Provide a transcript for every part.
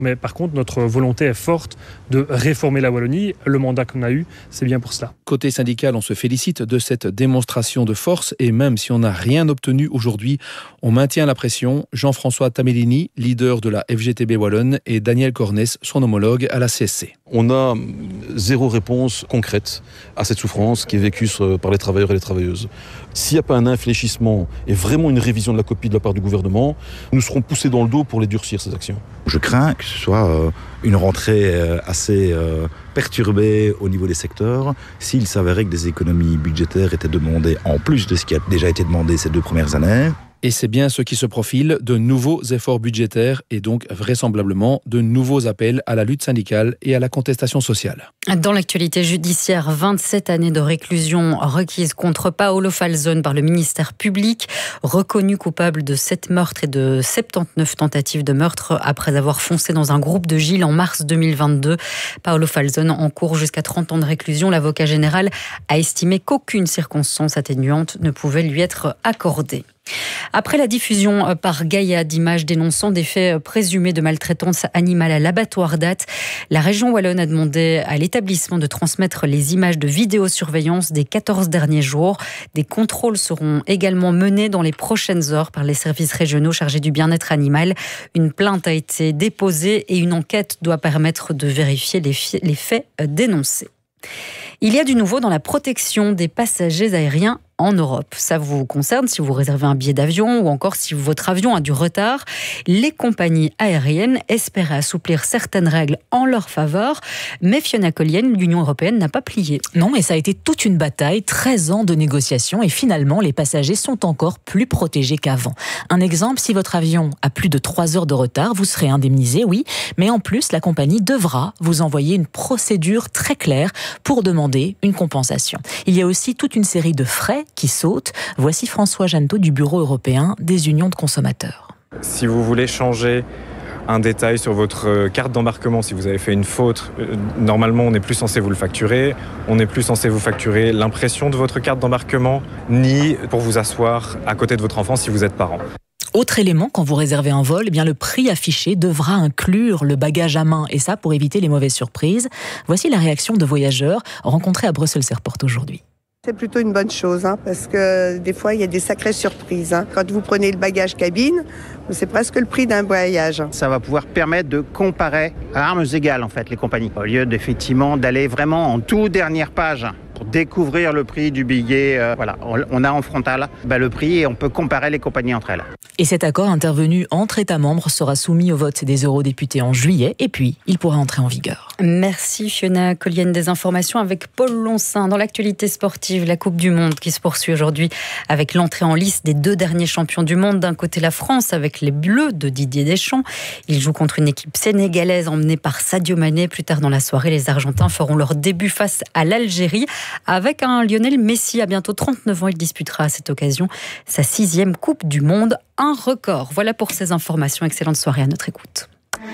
Mais par contre, notre volonté est forte de réformer la Wallonie. Le mandat qu'on a eu, c'est bien pour cela. Côté syndical, on se félicite de cette démonstration de force et même si on n'a rien obtenu aujourd'hui, on maintient la pression. Jean-François Tamellini, leader de la FGTB Wallonne, et Daniel Cornès, son homologue à la CSC. On a zéro réponse concrète à cette souffrance qui est vécue par les travailleurs et les travailleuses. S'il n'y a pas un infléchissement et vraiment une révision de la copie de la part du gouvernement, nous serons poussés dans le dos pour les durcir, ces actions. Je crains que ce soit une rentrée assez perturbée au niveau des secteurs. S'il s'avérait que des économies budgétaires étaient demandées en plus de ce qui a déjà été demandé ces 2 premières années. Et c'est bien ce qui se profile, de nouveaux efforts budgétaires et donc vraisemblablement de nouveaux appels à la lutte syndicale et à la contestation sociale. Dans l'actualité judiciaire, 27 années de réclusion requises contre Paolo Falzone par le ministère public, reconnu coupable de 7 meurtres et de 79 tentatives de meurtre après avoir foncé dans un groupe de Gilles en mars 2022. Paolo Falzone encourt jusqu'à 30 ans de réclusion. L'avocat général a estimé qu'aucune circonstance atténuante ne pouvait lui être accordée. Après la diffusion par Gaïa d'images dénonçant des faits présumés de maltraitance animale à l'abattoir d'Ath, la région wallonne a demandé à l'établissement de transmettre les images de vidéosurveillance des 14 derniers jours. Des contrôles seront également menés dans les prochaines heures par les services régionaux chargés du bien-être animal. Une plainte a été déposée et une enquête doit permettre de vérifier les faits dénoncés. Il y a du nouveau dans la protection des passagers aériens en Europe. Ça vous concerne si vous réservez un billet d'avion ou encore si votre avion a du retard. Les compagnies aériennes espéraient assouplir certaines règles en leur faveur, mais Fiona Collienne, l'Union européenne, n'a pas plié. Non, mais ça a été toute une bataille, 13 ans de négociations et finalement les passagers sont encore plus protégés qu'avant. Un exemple, si votre avion a plus de 3 heures de retard, vous serez indemnisé, oui, mais en plus la compagnie devra vous envoyer une procédure très claire pour demander une compensation. Il y a aussi toute une série de frais qui sautent. Voici François Jeannetot du Bureau européen des unions de consommateurs. Si vous voulez changer un détail sur votre carte d'embarquement, si vous avez fait une faute, normalement on n'est plus censé vous le facturer, on n'est plus censé vous facturer l'impression de votre carte d'embarquement, ni pour vous asseoir à côté de votre enfant si vous êtes parent. Autre élément, quand vous réservez un vol, eh bien le prix affiché devra inclure le bagage à main, et ça pour éviter les mauvaises surprises. Voici la réaction de voyageurs rencontrés à Brussels Airport aujourd'hui. C'est plutôt une bonne chose, parce que des fois, il y a des sacrées surprises. Quand vous prenez le bagage cabine, c'est presque le prix d'un voyage. Ça va pouvoir permettre de comparer à armes égales, en fait, les compagnies. Au lieu d'effectivement d'aller vraiment en toute dernière page pour découvrir le prix du billet, on a en frontal le prix et on peut comparer les compagnies entre elles. Et cet accord intervenu entre États membres sera soumis au vote des eurodéputés en juillet et puis il pourra entrer en vigueur. Merci Fiona Collienne, des informations avec Paul Loncin. Dans l'actualité sportive, la Coupe du Monde qui se poursuit aujourd'hui avec l'entrée en lice des 2 derniers champions du monde. D'un côté la France avec les Bleus de Didier Deschamps. Ils jouent contre une équipe sénégalaise emmenée par Sadio Mané. Plus tard dans la soirée, les Argentins feront leur début face à l'Algérie avec un Lionel Messi à bientôt 39 ans. Il disputera à cette occasion sa 6e Coupe du Monde. Un record. Voilà pour ces informations. Excellente soirée à notre écoute.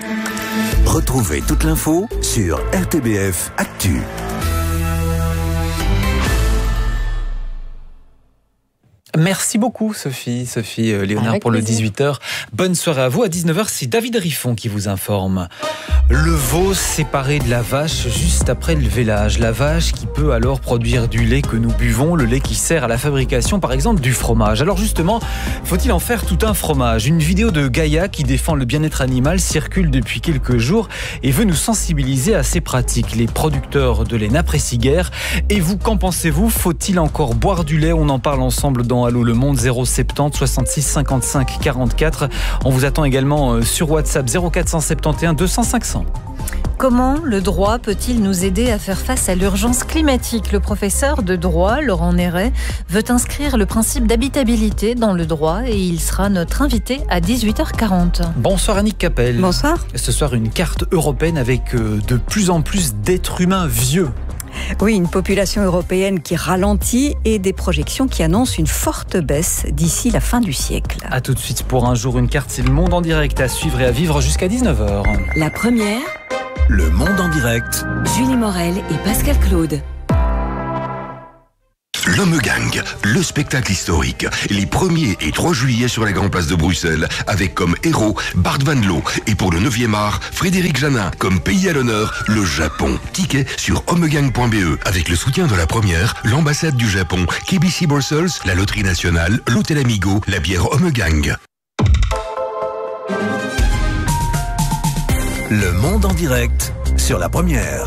Retrouvez toute l'info sur RTBF Actu. Merci beaucoup Sophie Léonard avec pour plaisir. Le 18h. Bonne soirée à vous. À 19h, c'est David Riffon qui vous informe. Le veau séparé de la vache juste après le vélage. La vache qui peut alors produire du lait que nous buvons, le lait qui sert à la fabrication par exemple du fromage. Alors justement, faut-il en faire tout un fromage ? Une vidéo de Gaïa qui défend le bien-être animal circule depuis quelques jours et veut nous sensibiliser à ces pratiques. Les producteurs de lait n'apprécient guère. Et vous, qu'en pensez-vous ? Faut-il encore boire du lait ? On en parle ensemble dans Allô le Monde, 070 66 55 44. On vous attend également sur WhatsApp 0471 200 500. Comment le droit peut-il nous aider à faire face à l'urgence climatique ? Le professeur de droit, Laurent Néret, veut inscrire le principe d'habitabilité dans le droit et il sera notre invité à 18h40. Bonsoir Annick Capel. Bonsoir. Ce soir, une carte européenne avec de plus en plus d'êtres humains vieux. Oui, une population européenne qui ralentit et des projections qui annoncent une forte baisse d'ici la fin du siècle. A tout de suite pour Un jour, une carte, c'est le monde en direct à suivre et à vivre jusqu'à 19h. La première, Le monde en direct. Julie Morel et Pascal Claude. L'Homme Gang, le spectacle historique, les 1er et 3 juillet sur la Grande Place de Bruxelles, avec comme héros Bart Van Loo et pour le 9e art, Frédéric Janin, comme pays à l'honneur, le Japon. Ticket sur homegang.be, avec le soutien de la Première, l'ambassade du Japon, KBC Brussels, la Loterie Nationale, l'Hôtel Amigo, la bière Homme Gang. Le Monde en direct sur la Première.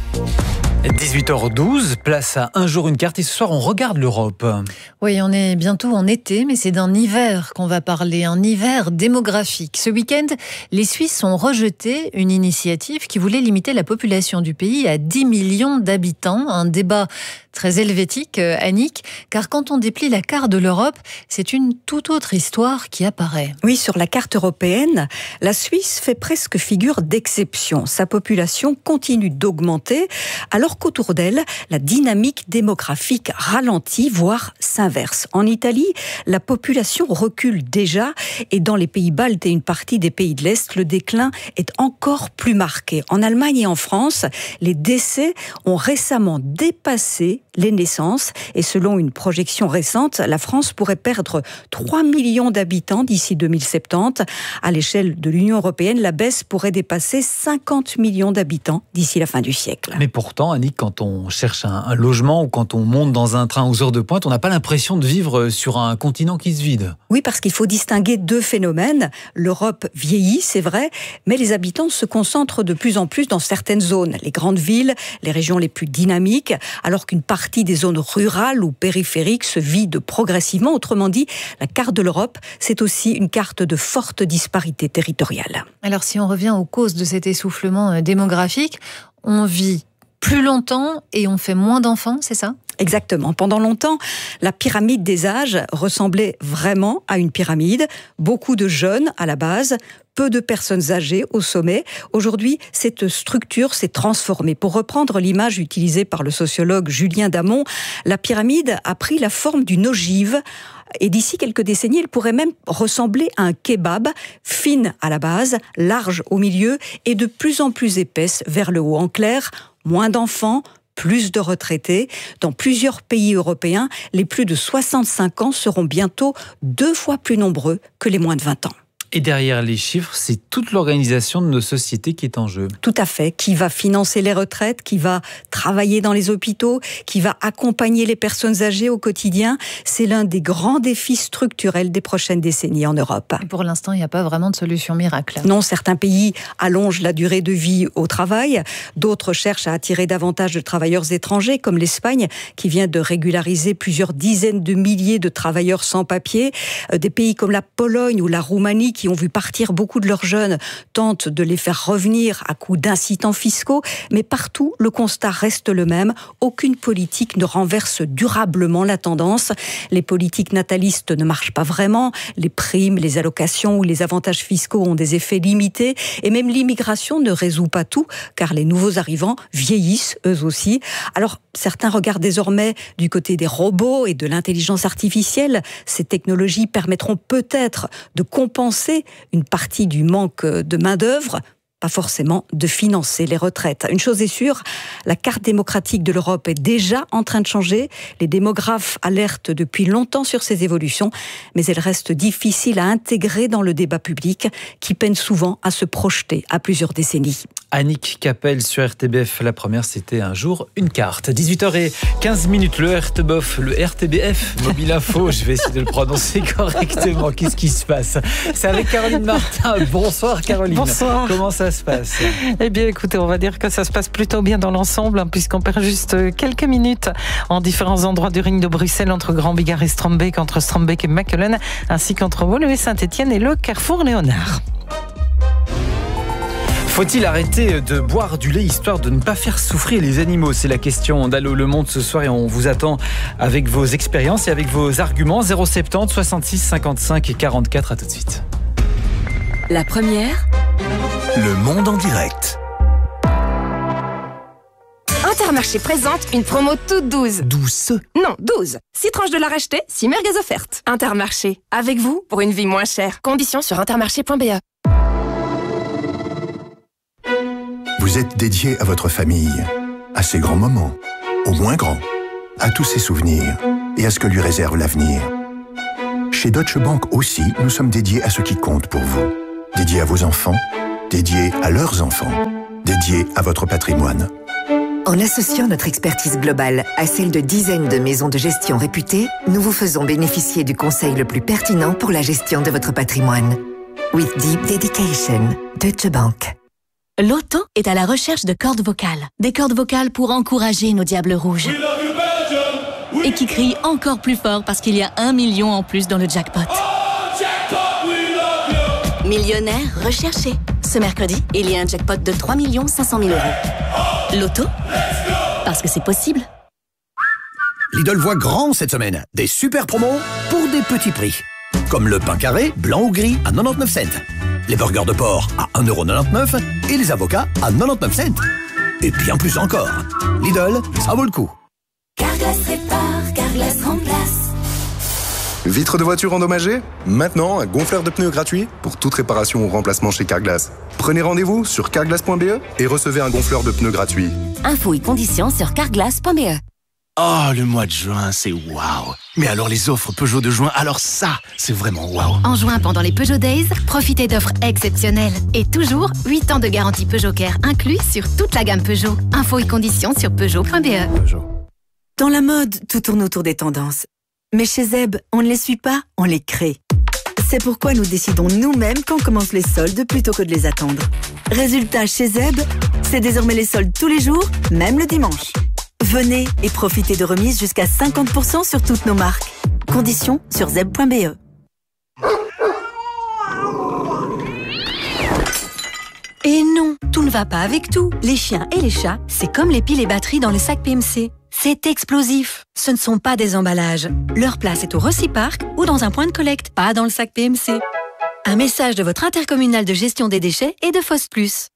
18h12, place à Un jour une carte et ce soir on regarde l'Europe. Oui, on est bientôt en été, mais c'est d'un hiver qu'on va parler, un hiver démographique. Ce week-end, les Suisses ont rejeté une initiative qui voulait limiter la population du pays à 10 millions d'habitants. Un débat très helvétique, Annick, car quand on déplie la carte de l'Europe, c'est une toute autre histoire qui apparaît. Oui, sur la carte européenne, la Suisse fait presque figure d'exception. Sa population continue d'augmenter, alors qu'autour d'elle, la dynamique démographique ralentit, voire s'inverse. En Italie, la population recule déjà, et dans les pays baltes et une partie des pays de l'Est, le déclin est encore plus marqué. En Allemagne et en France, les décès ont récemment dépassé les naissances, et selon une projection récente, la France pourrait perdre 3 millions d'habitants d'ici 2070. À l'échelle de l'Union européenne, la baisse pourrait dépasser 50 millions d'habitants d'ici la fin du siècle. Mais pourtant, Annick, quand on cherche un logement ou quand on monte dans un train aux heures de pointe, on n'a pas l'impression de vivre sur un continent qui se vide. Oui, parce qu'il faut distinguer deux phénomènes. L'Europe vieillit, c'est vrai, mais les habitants se concentrent de plus en plus dans certaines zones. Les grandes villes, les régions les plus dynamiques, alors qu'une partie des zones rurales ou périphériques se vide progressivement. Autrement dit, la carte de l'Europe, c'est aussi une carte de forte disparité territoriale. Alors si on revient aux causes de cet essoufflement démographique, on vit plus longtemps et on fait moins d'enfants, c'est ça ? Exactement. Pendant longtemps, la pyramide des âges ressemblait vraiment à une pyramide. Beaucoup de jeunes à la base, peu de personnes âgées au sommet. Aujourd'hui, cette structure s'est transformée. Pour reprendre l'image utilisée par le sociologue Julien Damon, la pyramide a pris la forme d'une ogive. Et d'ici quelques décennies, elle pourrait même ressembler à un kebab, fine à la base, large au milieu et de plus en plus épaisse vers le haut. En clair, moins d'enfants, plus de retraités. Dans plusieurs pays européens, les plus de 65 ans seront bientôt 2 fois plus nombreux que les moins de 20 ans. Et derrière les chiffres, c'est toute l'organisation de nos sociétés qui est en jeu. Tout à fait. Qui va financer les retraites, qui va travailler dans les hôpitaux, qui va accompagner les personnes âgées au quotidien. C'est l'un des grands défis structurels des prochaines décennies en Europe. Et pour l'instant, il n'y a pas vraiment de solution miracle. Non, certains pays allongent la durée de vie au travail. D'autres cherchent à attirer davantage de travailleurs étrangers, comme l'Espagne, qui vient de régulariser plusieurs dizaines de milliers de travailleurs sans papier. Des pays comme la Pologne ou la Roumanie, qui ont vu partir beaucoup de leurs jeunes, tentent de les faire revenir à coups d'incitants fiscaux, mais partout, le constat reste le même. Aucune politique ne renverse durablement la tendance. Les politiques natalistes ne marchent pas vraiment. Les primes, les allocations ou les avantages fiscaux ont des effets limités. Et même l'immigration ne résout pas tout, car les nouveaux arrivants vieillissent eux aussi. Alors, certains regardent désormais du côté des robots et de l'intelligence artificielle. Ces technologies permettront peut-être de compenser une partie du manque de main-d'œuvre, pas forcément de financer les retraites. Une chose est sûre, la carte démocratique de l'Europe est déjà en train de changer. Les démographes alertent depuis longtemps sur ces évolutions, mais elles restent difficiles à intégrer dans le débat public, qui peine souvent à se projeter à plusieurs décennies. Annick Capel sur RTBF, la première, c'était Un jour une carte. 18h15, le RTBF, Mobile Info, je vais essayer de le prononcer correctement. Qu'est-ce qui se passe ? C'est avec Caroline Martin. Bonsoir Caroline. Bonsoir. Comment ça se passe ? Eh bien écoutez, on va dire que ça se passe plutôt bien dans l'ensemble, puisqu'on perd juste quelques minutes en différents endroits du ring de Bruxelles, entre Grand-Bigard et Strombeek, entre Strombeek et Mechelen, ainsi qu'entre Woluwe et Saint-Étienne et le Carrefour Léonard. Faut-il arrêter de boire du lait histoire de ne pas faire souffrir les animaux ? C'est la question d'Allô Le Monde ce soir et on vous attend avec vos expériences et avec vos arguments. 070 66 55 et 44, à tout de suite. La première, Le Monde en direct. Intermarché présente une promo toute douce. Douce ? Non, 12. 6 tranches de la racheter, 6 merguez offertes. Intermarché, avec vous pour une vie moins chère. Conditions sur intermarché.be. Vous êtes dédié à votre famille, à ses grands moments, aux moins grands, à tous ses souvenirs. et à ce que lui réserve l'avenir. Chez Deutsche Bank aussi, nous sommes dédiés à ce qui compte pour vous. Dédiés à vos enfants, dédiés à leurs enfants, dédiés à votre patrimoine. En associant notre expertise globale à celle de dizaines de maisons de gestion réputées, nous vous faisons bénéficier du conseil le plus pertinent pour la gestion de votre patrimoine. With deep dedication, Deutsche Bank. Loto est à la recherche de cordes vocales. Des cordes vocales pour encourager nos diables rouges. Et qui crient encore plus fort parce qu'il y a 1 million en plus dans le jackpot. Millionnaire recherché. Ce mercredi, il y a un jackpot de 3 500 000 €. Loto, parce que c'est possible. Lidl voit grand cette semaine. Des super promos pour des petits prix. Comme le pain carré, blanc ou gris, à 99 cents. Les burgers de porc à 1,99 € et les avocats à 99 cents. Et bien plus encore. Lidl, ça vaut le coup. Carglass répare, Carglass remplace. Vitre de voiture endommagée? Maintenant, un gonfleur de pneus gratuit pour toute réparation ou remplacement chez Carglass. Prenez rendez-vous sur carglass.be et recevez un gonfleur de pneus gratuit. Infos et conditions sur carglass.be. Oh, le mois de juin, c'est waouh. Mais alors les offres Peugeot de juin, alors ça, c'est vraiment waouh. En juin, pendant les Peugeot Days, profitez d'offres exceptionnelles. Et toujours, 8 ans de garantie Peugeot Care inclus sur toute la gamme Peugeot. Infos et conditions sur peugeot.be. Dans la mode, tout tourne autour des tendances. Mais chez Zeb, on ne les suit pas, on les crée. C'est pourquoi nous décidons nous-mêmes quand commencent les soldes plutôt que de les attendre. Résultat, chez Zeb, c'est désormais les soldes tous les jours, même le dimanche. Venez et profitez de remises jusqu'à 50% sur toutes nos marques. Conditions sur zeb.be. Et non, tout ne va pas avec tout. Les chiens et les chats, c'est comme les piles et batteries dans les sacs PMC. C'est explosif. Ce ne sont pas des emballages. Leur place est au Reciparc ou dans un point de collecte, pas dans le sac PMC. Un message de votre intercommunal de gestion des déchets et de FOS+.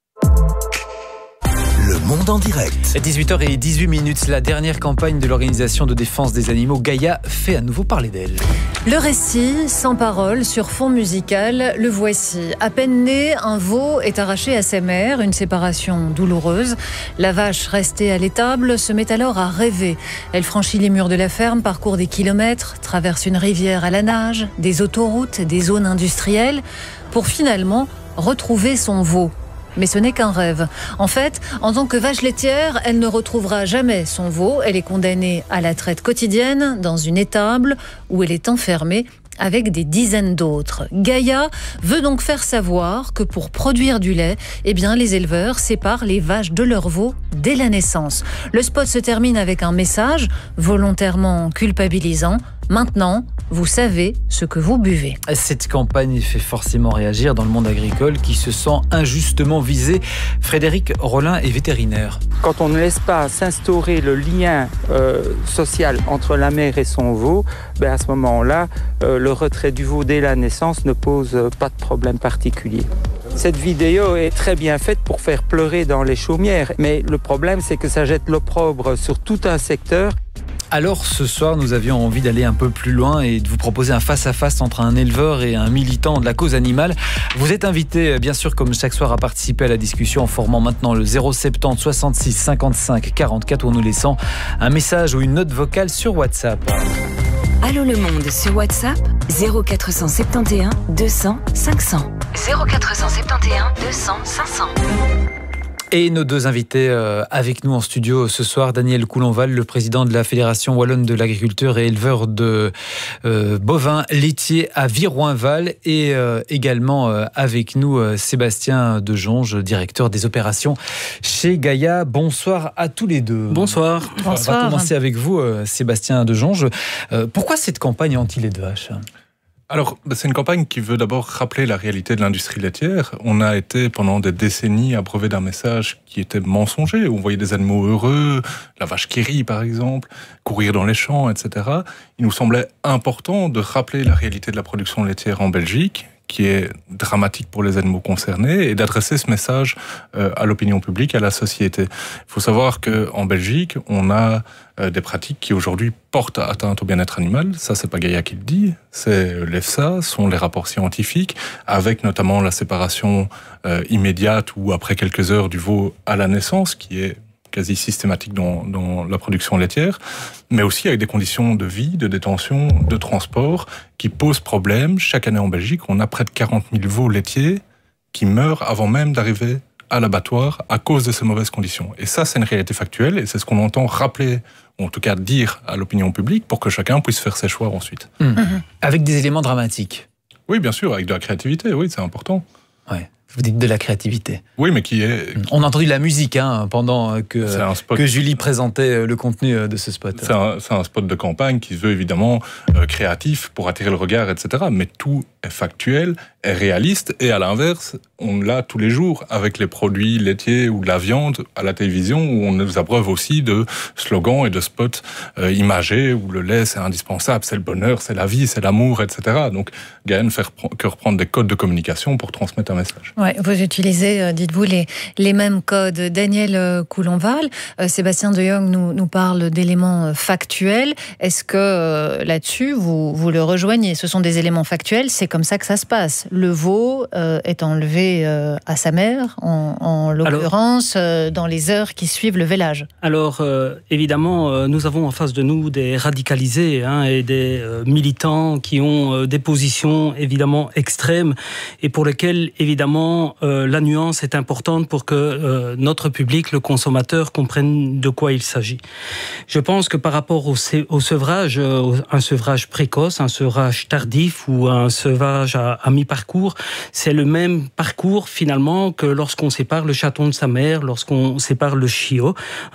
Le Monde en direct. 18h18, la dernière campagne de l'organisation de défense des animaux Gaïa fait à nouveau parler d'elle. Le récit, sans parole, sur fond musical, le voici. À peine né, un veau est arraché à sa mère, une séparation douloureuse. La vache, restée à l'étable, se met alors à rêver. Elle franchit les murs de la ferme, parcourt des kilomètres, traverse une rivière à la nage, des autoroutes, des zones industrielles, pour finalement retrouver son veau. Mais ce n'est qu'un rêve. En fait, en tant que vache laitière, elle ne retrouvera jamais son veau. Elle est condamnée à la traite quotidienne dans une étable où elle est enfermée avec des dizaines d'autres. Gaïa veut donc faire savoir que pour produire du lait, les éleveurs séparent les vaches de leurs veaux dès la naissance. Le spot se termine avec un message volontairement culpabilisant. Maintenant, vous savez ce que vous buvez. Cette campagne fait forcément réagir dans le monde agricole qui se sent injustement visé. Frédéric Rollin est vétérinaire. Quand on ne laisse pas s'instaurer le lien social entre la mère et son veau, à ce moment-là, le retrait du veau dès la naissance ne pose pas de problème particulier. Cette vidéo est très bien faite pour faire pleurer dans les chaumières, mais le problème c'est que ça jette l'opprobre sur tout un secteur. Alors ce soir, nous avions envie d'aller un peu plus loin et de vous proposer un face-à-face entre un éleveur et un militant de la cause animale. Vous êtes invité, bien sûr, comme chaque soir, à participer à la discussion en formant maintenant le 070 66 55 44 ou en nous laissant un message ou une note vocale sur WhatsApp. Allô le monde sur WhatsApp 0471 200 500. 0471 200 500. Et nos deux invités avec nous en studio ce soir, Daniel Coulonval, le président de la Fédération Wallonne de l'Agriculture et éleveur de bovins laitiers à Viroinval, et également avec nous Sébastien Dejonge, directeur des opérations chez Gaïa. Bonsoir à tous les deux. Bonsoir. On va commencer avec vous, Sébastien Dejonge. Pourquoi cette campagne anti-lait de vache ? Alors, c'est une campagne qui veut d'abord rappeler la réalité de l'industrie laitière. On a été pendant des décennies abreuvé d'un message qui était mensonger, où on voyait des animaux heureux, la vache qui rit par exemple, courir dans les champs, etc. Il nous semblait important de rappeler la réalité de la production laitière en Belgique, qui est dramatique pour les animaux concernés, et d'adresser ce message à l'opinion publique, à la société. Il faut savoir qu'en Belgique, on a des pratiques qui aujourd'hui portent atteinte au bien-être animal. Ça, c'est pas Gaïa qui le dit, c'est l'EFSA, sont les rapports scientifiques, avec notamment la séparation immédiate ou après quelques heures du veau à la naissance, qui est quasi systématique dans la production laitière, mais aussi avec des conditions de vie, de détention, de transport qui posent problème. Chaque année en Belgique, on a près de 40 000 veaux laitiers qui meurent avant même d'arriver à l'abattoir à cause de ces mauvaises conditions. Et ça, c'est une réalité factuelle et c'est ce qu'on entend rappeler, ou en tout cas dire à l'opinion publique pour que chacun puisse faire ses choix ensuite. Avec des éléments dramatiques. Oui, bien sûr, avec de la créativité, oui, c'est important. Ouais. Vous dites de la créativité. Oui, mais qui est... On a entendu de la musique pendant que Julie présentait le contenu de ce spot. C'est un spot de campagne qui se veut évidemment créatif pour attirer le regard, etc. Mais tout est factuel, est réaliste. Et à l'inverse, on l'a tous les jours avec les produits laitiers ou de la viande à la télévision où on nous abreuve aussi de slogans et de spots imagés où le lait c'est indispensable, c'est le bonheur, c'est la vie, c'est l'amour, etc. Donc Gaëlle ne fait que reprendre des codes de communication pour transmettre un message. Ouais, vous utilisez, dites-vous, les mêmes codes. Daniel Coulonval, Sébastien de Jong nous parle d'éléments factuels. Est-ce que là-dessus, vous le rejoignez? Ce sont des éléments factuels, c'est comme ça que ça se passe. Le veau est enlevé à sa mère, en l'occurrence, dans les heures qui suivent le vélage. Alors, évidemment, nous avons en face de nous des radicalisés et des militants qui ont des positions, évidemment, extrêmes et pour lesquels, évidemment, la nuance est importante pour que notre public, le consommateur, comprenne de quoi il s'agit. Je pense que par rapport au sevrage, un sevrage précoce, un sevrage tardif ou un sevrage à mi-parcours, c'est le même parcours finalement que lorsqu'on sépare le chaton de sa mère, lorsqu'on sépare le chiot.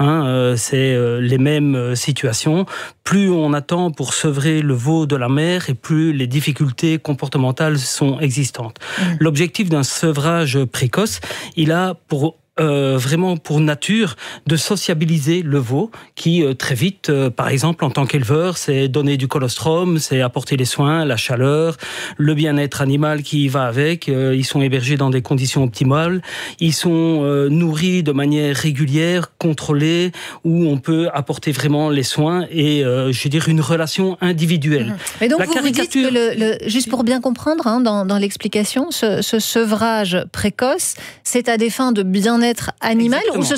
C'est les mêmes situations. Plus on attend pour sevrer le veau de la mère et plus les difficultés comportementales sont existantes. L'objectif d'un sevrage précoce, il a pour vraiment pour nature de sociabiliser le veau qui très vite, par exemple en tant qu'éleveur, c'est donner du colostrum, c'est apporter les soins, la chaleur, le bien-être animal qui va avec. Ils sont hébergés dans des conditions optimales, ils sont nourris de manière régulière, contrôlée, où on peut apporter vraiment les soins et je veux dire une relation individuelle. Mais donc vous dites que juste pour bien comprendre dans l'explication, ce sevrage précoce, c'est à des fins de bien-être animal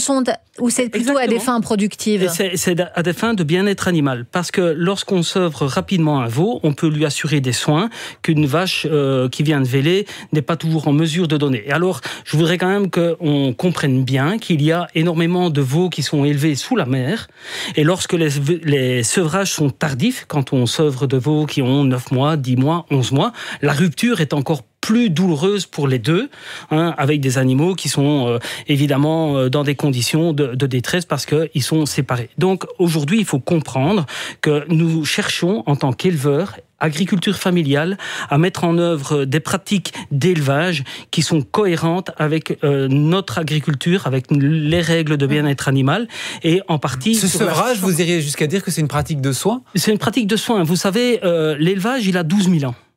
ou c'est plutôt à des fins productives? C'est à des fins de bien-être animal. Parce que lorsqu'on sevre rapidement un veau, on peut lui assurer des soins qu'une vache qui vient de véler n'est pas toujours en mesure de donner. Et alors, je voudrais quand même qu'on comprenne bien qu'il y a énormément de veaux qui sont élevés sous la mer. Et lorsque les sevrages sont tardifs, quand on sevre de veaux qui ont 9 mois, 10 mois, 11 mois, la rupture est encore plus douloureuse pour les deux, avec des animaux qui sont évidemment dans des conditions de détresse parce qu'ils sont séparés. Donc aujourd'hui, il faut comprendre que nous cherchons en tant qu'éleveurs, agriculture familiale, à mettre en œuvre des pratiques d'élevage qui sont cohérentes avec notre agriculture, avec les règles de bien-être animal et en partie... Ce sevrage, vous iriez jusqu'à dire que c'est une pratique de soins? C'est une pratique de soins. Vous savez, l'élevage, il a 12 000 ans.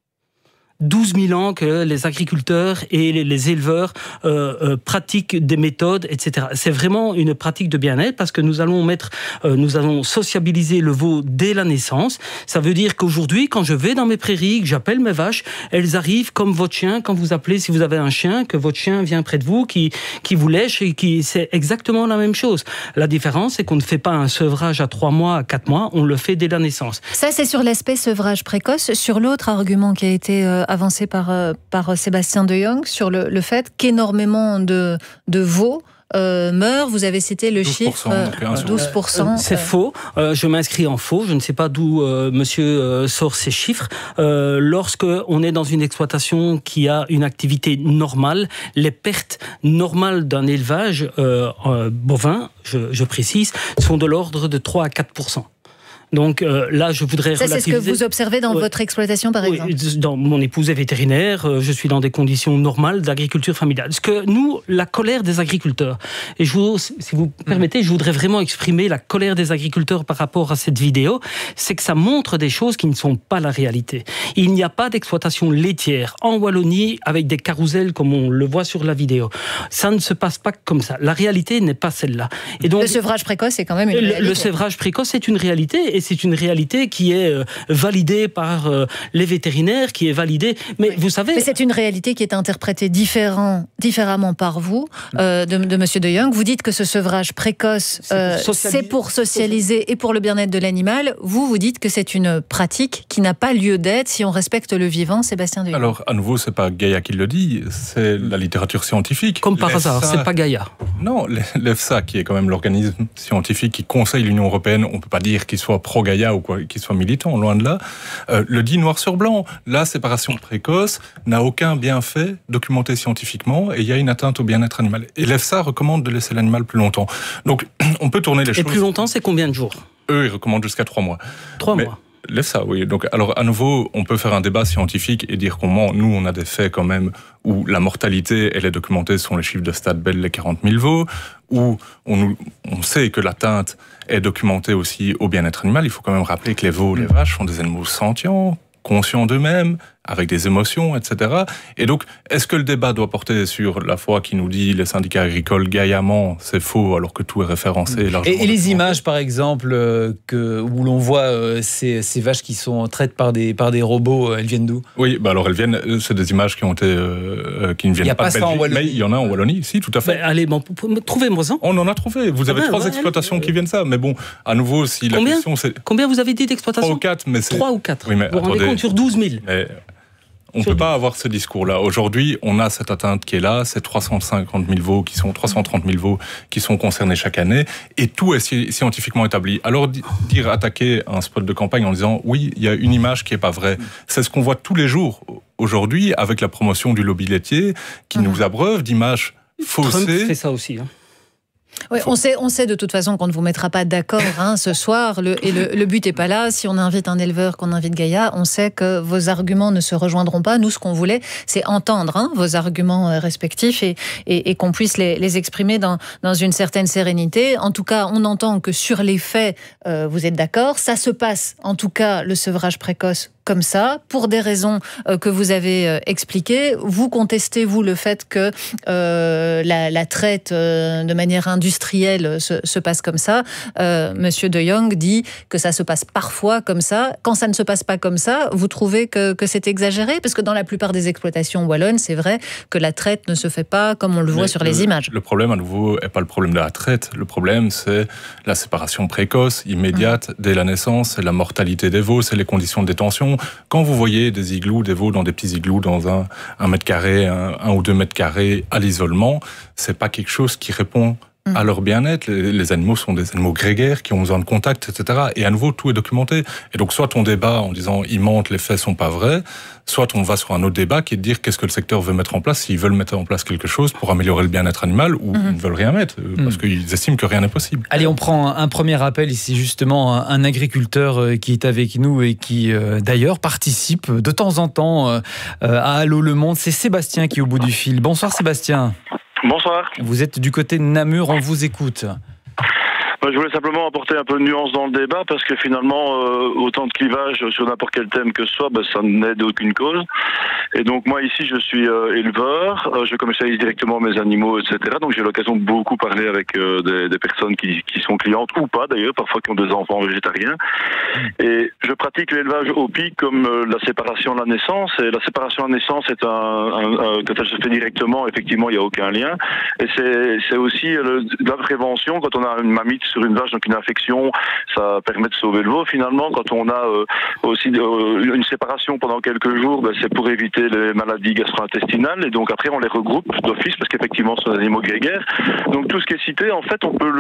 12 000 ans que les agriculteurs et les éleveurs pratiquent des méthodes, etc. C'est vraiment une pratique de bien-être parce que nous allons sociabiliser le veau dès la naissance. Ça veut dire qu'aujourd'hui, quand je vais dans mes prairies, que j'appelle mes vaches, elles arrivent comme votre chien, quand vous appelez, si vous avez un chien, que votre chien vient près de vous, qui vous lèche et c'est exactement la même chose. La différence, c'est qu'on ne fait pas un sevrage à 3 mois, à 4 mois, on le fait dès la naissance. Ça, c'est sur l'aspect sevrage précoce. Sur l'autre argument qui a été avancé par Sébastien de Jong sur le fait qu'énormément de veaux meurent. Vous avez cité le 12%, chiffre 12%. C'est faux. Je m'inscris en faux. Je ne sais pas d'où monsieur sort ces chiffres. Lorsque on est dans une exploitation qui a une activité normale, les pertes normales d'un élevage bovin, je précise, sont de l'ordre de 3 à 4%. Donc là, je voudrais relativiser... C'est ce que vous observez dans votre exploitation, par exemple? Dans mon épouse est vétérinaire, je suis dans des conditions normales d'agriculture familiale. Ce que nous, la colère des agriculteurs, et si vous permettez, je voudrais vraiment exprimer la colère des agriculteurs par rapport à cette vidéo, c'est que ça montre des choses qui ne sont pas la réalité. Il n'y a pas d'exploitation laitière en Wallonie avec des carousels comme on le voit sur la vidéo. Ça ne se passe pas comme ça. La réalité n'est pas celle-là. Et donc, le sevrage précoce est quand même une réalité. Le sevrage précoce est une réalité. et c'est une réalité qui est validée par les vétérinaires, qui est validée. Mais vous savez... Mais c'est une réalité qui est interprétée différemment par vous, de Monsieur De Jong. Vous dites que ce sevrage précoce, c'est pour socialiser et pour le bien-être de l'animal. Vous dites que c'est une pratique qui n'a pas lieu d'être si on respecte le vivant, Sébastien De Jong. Alors, à nouveau, c'est pas Gaïa qui le dit, c'est la littérature scientifique. Comme par hasard, c'est pas Gaïa. Non, l'EFSA, qui est quand même l'organisme scientifique qui conseille l'Union européenne, on peut pas dire qu'il soit pro-Gaïa ou qu'il soit militant, loin de là, le dit noir sur blanc. La séparation précoce n'a aucun bienfait documenté scientifiquement et il y a une atteinte au bien-être animal. Et l'EFSA recommande de laisser l'animal plus longtemps. Donc, on peut tourner les choses... Et plus longtemps, c'est combien de jours ? Eux, ils recommandent jusqu'à 3 mois. 3 mois. L'EFSA, oui. Donc, alors, à nouveau, on peut faire un débat scientifique et dire qu'on ment. Nous, on a des faits quand même où la mortalité, elle est documentée sur les chiffres de Stade Bell, les 40 000 veaux, où on sait que l'atteinte est documentée aussi au bien-être animal. Il faut quand même rappeler que les veaux, les vaches sont des animaux sentients, conscients d'eux-mêmes, avec des émotions, etc. Et donc, est-ce que le débat doit porter sur la foi qui nous dit les syndicats agricoles gaillamment, c'est faux, alors que tout est référencé largement. Et les images, par exemple, où l'on voit ces vaches qui sont traites par des robots, elles viennent d'où ? Oui, alors elles viennent, c'est des images qui ont été, qui ne viennent pas de Belgique, mais il y en a en Wallonie, si, tout à fait. Allez, trouvez-moi ça. On en a trouvé. Vous avez 3 exploitations qui viennent ça, mais bon, à nouveau, si la question c'est... Combien vous avez dit d'exploitations ? 3 ou 4, mais c'est... 3 ou 4. Oui, mais vous vous rendez compte sur 12 000. Mais... On ne peut pas avoir ce discours-là. Aujourd'hui, on a cette atteinte qui est là, c'est 330 000 veaux qui sont concernés chaque année, et tout est scientifiquement établi. Alors, attaquer un spot de campagne en disant, oui, il y a une image qui est pas vraie, c'est ce qu'on voit tous les jours aujourd'hui avec la promotion du lobby laitier, qui nous abreuve d'images faussées. Trump fait ça aussi, hein. Oui, on sait de toute façon qu'on ne vous mettra pas d'accord ce soir. Le but n'est pas là. Si on invite un éleveur, qu'on invite Gaïa, on sait que vos arguments ne se rejoindront pas. Nous, ce qu'on voulait, c'est entendre vos arguments respectifs et qu'on puisse les exprimer dans une certaine sérénité. En tout cas, on entend que sur les faits, vous êtes d'accord. Ça se passe, en tout cas, le sevrage précoce comme ça, pour des raisons que vous avez expliquées. Vous contestez, vous, le fait que la traite de manière industrielle se passe comme ça. Monsieur De Jong dit que ça se passe parfois comme ça. Quand ça ne se passe pas comme ça, vous trouvez que c'est exagéré ? Parce que dans la plupart des exploitations wallonnes, c'est vrai que la traite ne se fait pas comme on le voit sur les images. Le problème, à nouveau, n'est pas le problème de la traite. Le problème, c'est la séparation précoce, immédiate, dès la naissance, c'est la mortalité des veaux, c'est les conditions de détention. Quand vous voyez des igloos, des veaux dans des petits igloos dans un mètre carré, 1 ou 2 mètres carrés à l'isolement, c'est pas quelque chose qui répond à leur bien-être. Les animaux sont des animaux grégaires qui ont besoin de contact, etc. Et à nouveau, tout est documenté. Et donc, soit on débat en disant ils mentent, les faits sont pas vrais, soit on va sur un autre débat qui est de dire qu'est-ce que le secteur veut mettre en place, s'ils veulent mettre en place quelque chose pour améliorer le bien-être animal ou ils ne veulent rien mettre, parce qu'ils estiment que rien n'est possible. Allez, on prend un premier appel ici, justement, un agriculteur qui est avec nous et qui, d'ailleurs, participe de temps en temps à Allô le Monde. C'est Sébastien qui est au bout du fil. Bonsoir Sébastien. Bonsoir. Vous êtes du côté de Namur, on vous écoute. Je voulais simplement apporter un peu de nuance dans le débat parce que finalement, autant de clivage sur n'importe quel thème que ce soit, ça n'aide aucune cause. Et donc moi ici, je suis éleveur, je commercialise directement mes animaux, etc. Donc j'ai l'occasion de beaucoup parler avec des personnes qui sont clientes ou pas d'ailleurs, parfois qui ont des enfants végétariens. Et je pratique l'élevage au pic comme la séparation à la naissance. Et la séparation à la naissance est quand elle se fait directement, effectivement, il n'y a aucun lien. Et c'est aussi de la prévention quand on a une mamite sur une vache, donc une infection, ça permet de sauver le veau finalement. Quand on a aussi une séparation pendant quelques jours, c'est pour éviter les maladies gastro-intestinales et donc après on les regroupe d'office parce qu'effectivement ce sont des animaux grégaires. Donc tout ce qui est cité, en fait, on peut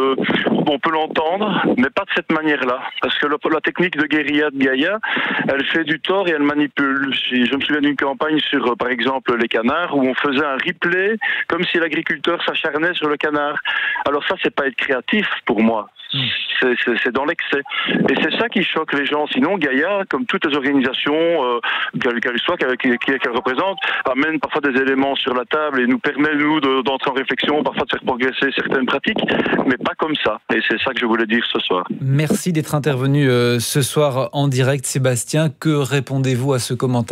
l'entendre, mais pas de cette manière-là. Parce que la technique de guérilla de Gaïa, elle fait du tort et elle manipule. Je me souviens d'une campagne sur, par exemple, les canards, où on faisait un replay comme si l'agriculteur s'acharnait sur le canard. Alors ça, c'est pas être créatif pour moi. C'est dans l'excès. Et c'est ça qui choque les gens. Sinon, Gaïa, comme toutes les organisations, qu'elles soient, qu'elles représentent, amène parfois des éléments sur la table et nous permet, nous, d'entrer en réflexion, parfois de faire progresser certaines pratiques, mais pas comme ça. Et c'est ça que je voulais dire ce soir. Merci d'être intervenu ce soir en direct, Sébastien. Que répondez-vous à ce commentaire ?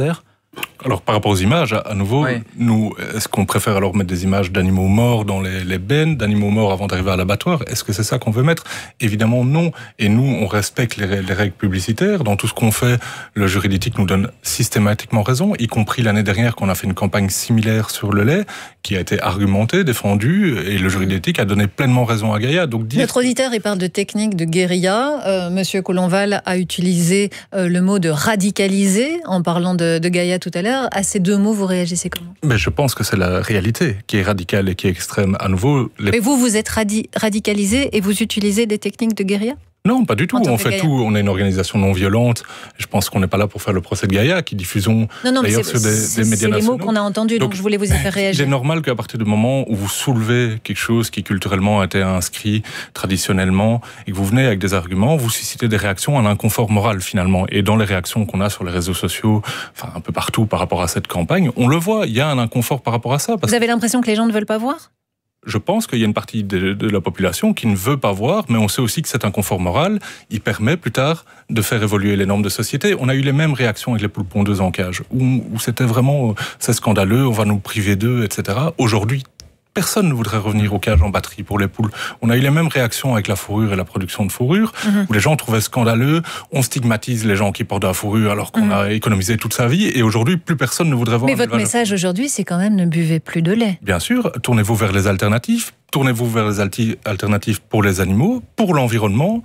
Alors par rapport aux images, à nouveau, nous, est-ce qu'on préfère alors mettre des images d'animaux morts dans les bennes, d'animaux morts avant d'arriver à l'abattoir? Est-ce que c'est ça qu'on veut mettre? Évidemment non. Et nous, on respecte les règles publicitaires. Dans tout ce qu'on fait, le juridique nous donne systématiquement raison, y compris l'année dernière qu'on a fait une campagne similaire sur le lait, qui a été argumentée, défendue, et le juridique a donné pleinement raison à Gaïa. Donc Notre auditeur, il parle de technique de guérilla. Monsieur Collonval a utilisé le mot de radicaliser en parlant de Gaïa tout à l'heure. À ces deux mots, vous réagissez comment? Mais je pense que c'est la réalité qui est radicale et qui est extrême. À nouveau, Mais vous êtes radicalisé et vous utilisez des techniques de guérilla? Non, pas du tout. On fait tout. On est une organisation non violente. Je pense qu'on n'est pas là pour faire le procès de Gaïa, qui diffusons d'ailleurs sur des médias nationaux. C'est les mots qu'on a entendus, donc je voulais vous y faire réagir. Il est normal qu'à partir du moment où vous soulevez quelque chose qui culturellement a été inscrit traditionnellement et que vous venez avec des arguments, vous suscitez des réactions à l'inconfort moral finalement. Et dans les réactions qu'on a sur les réseaux sociaux, enfin un peu partout par rapport à cette campagne, on le voit, il y a un inconfort par rapport à ça. Vous avez l'impression que les gens ne veulent pas voir ? Je pense qu'il y a une partie de la population qui ne veut pas voir, mais on sait aussi que cet inconfort moral, il permet plus tard de faire évoluer les normes de société. On a eu les mêmes réactions avec les poules pondeuses en cage, où c'était vraiment, c'est scandaleux, on va nous priver d'eux, etc. Aujourd'hui, personne ne voudrait revenir aux cages en batterie pour les poules. On a eu les mêmes réactions avec la fourrure et la production de fourrure, où les gens trouvaient scandaleux, on stigmatise les gens qui portent de la fourrure alors qu'on a économisé toute sa vie, et aujourd'hui, plus personne ne voudrait voir... Mais votre message aujourd'hui, c'est quand même ne buvez plus de lait. Bien sûr, tournez-vous vers les alternatives, tournez-vous vers les alternatives pour les animaux, pour l'environnement,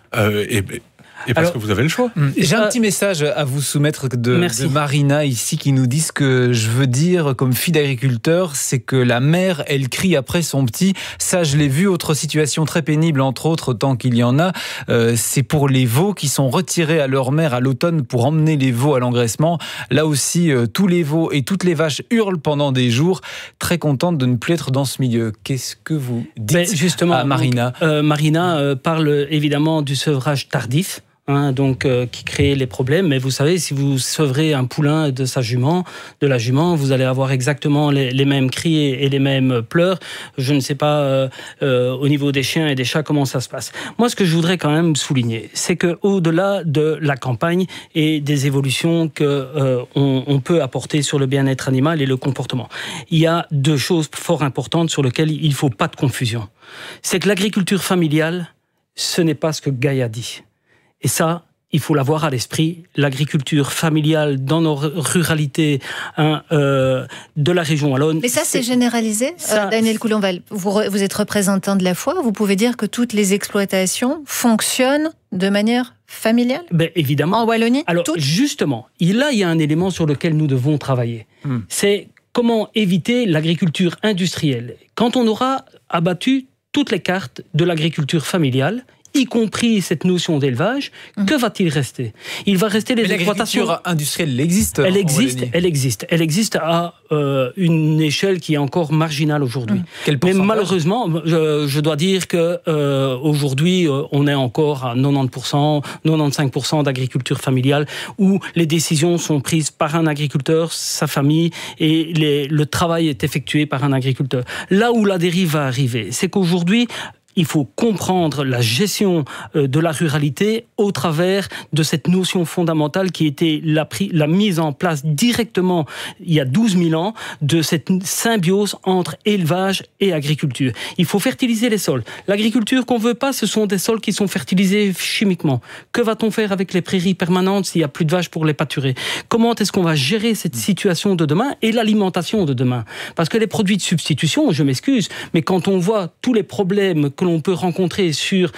et parce que vous avez le choix. J'ai un petit message à vous soumettre de Marina ici qui nous dit ce que je veux dire comme fille d'agriculteur, c'est que la mère, elle crie après son petit. Ça, je l'ai vu. Autre situation très pénible, entre autres, tant qu'il y en a, c'est pour les veaux qui sont retirés à leur mère à l'automne pour emmener les veaux à l'engraissement. Là aussi, tous les veaux et toutes les vaches hurlent pendant des jours, très contentes de ne plus être dans ce milieu. Qu'est-ce que vous dites justement à Marina? Marina parle évidemment du sevrage tardif. Qui crée les problèmes. Mais vous savez, si vous sevrez un poulain de la jument, vous allez avoir exactement les mêmes cris et les mêmes pleurs. Je ne sais pas au niveau des chiens et des chats comment ça se passe. Moi, ce que je voudrais quand même souligner, c'est que au-delà de la campagne et des évolutions que on peut apporter sur le bien-être animal et le comportement, il y a deux choses fort importantes sur lesquelles il ne faut pas de confusion. C'est que l'agriculture familiale, ce n'est pas ce que Gaïa dit. Et ça, il faut l'avoir à l'esprit. L'agriculture familiale dans nos ruralités de la région wallonne. Mais ça, c'est généralisé, Daniel Collonval. Vous êtes représentant de la foi. Vous pouvez dire que toutes les exploitations fonctionnent de manière familiale? Évidemment. En Wallonie? Alors, justement, là, il y a un élément sur lequel nous devons travailler. C'est comment éviter l'agriculture industrielle. Quand on aura abattu toutes les cartes de l'agriculture familiale, y compris cette notion d'élevage, que va-t-il rester? Il va rester les exploitations... L'agriculture industrielle, elle existe à une échelle qui est encore marginale aujourd'hui. Mais malheureusement, je dois dire que aujourd'hui, on est encore à 90%, 95% d'agriculture familiale, où les décisions sont prises par un agriculteur, sa famille, et le travail est effectué par un agriculteur. Là où la dérive va arriver, c'est qu'aujourd'hui, il faut comprendre la gestion de la ruralité au travers de cette notion fondamentale qui était la mise en place directement il y a 12 000 ans de cette symbiose entre élevage et agriculture. Il faut fertiliser les sols. L'agriculture qu'on veut pas, ce sont des sols qui sont fertilisés chimiquement. Que va-t-on faire avec les prairies permanentes s'il y a plus de vaches pour les pâturer? Comment est-ce qu'on va gérer cette situation de demain et l'alimentation de demain? Parce que les produits de substitution, je m'excuse, mais quand on voit tous les problèmes que l'on peut rencontrer sur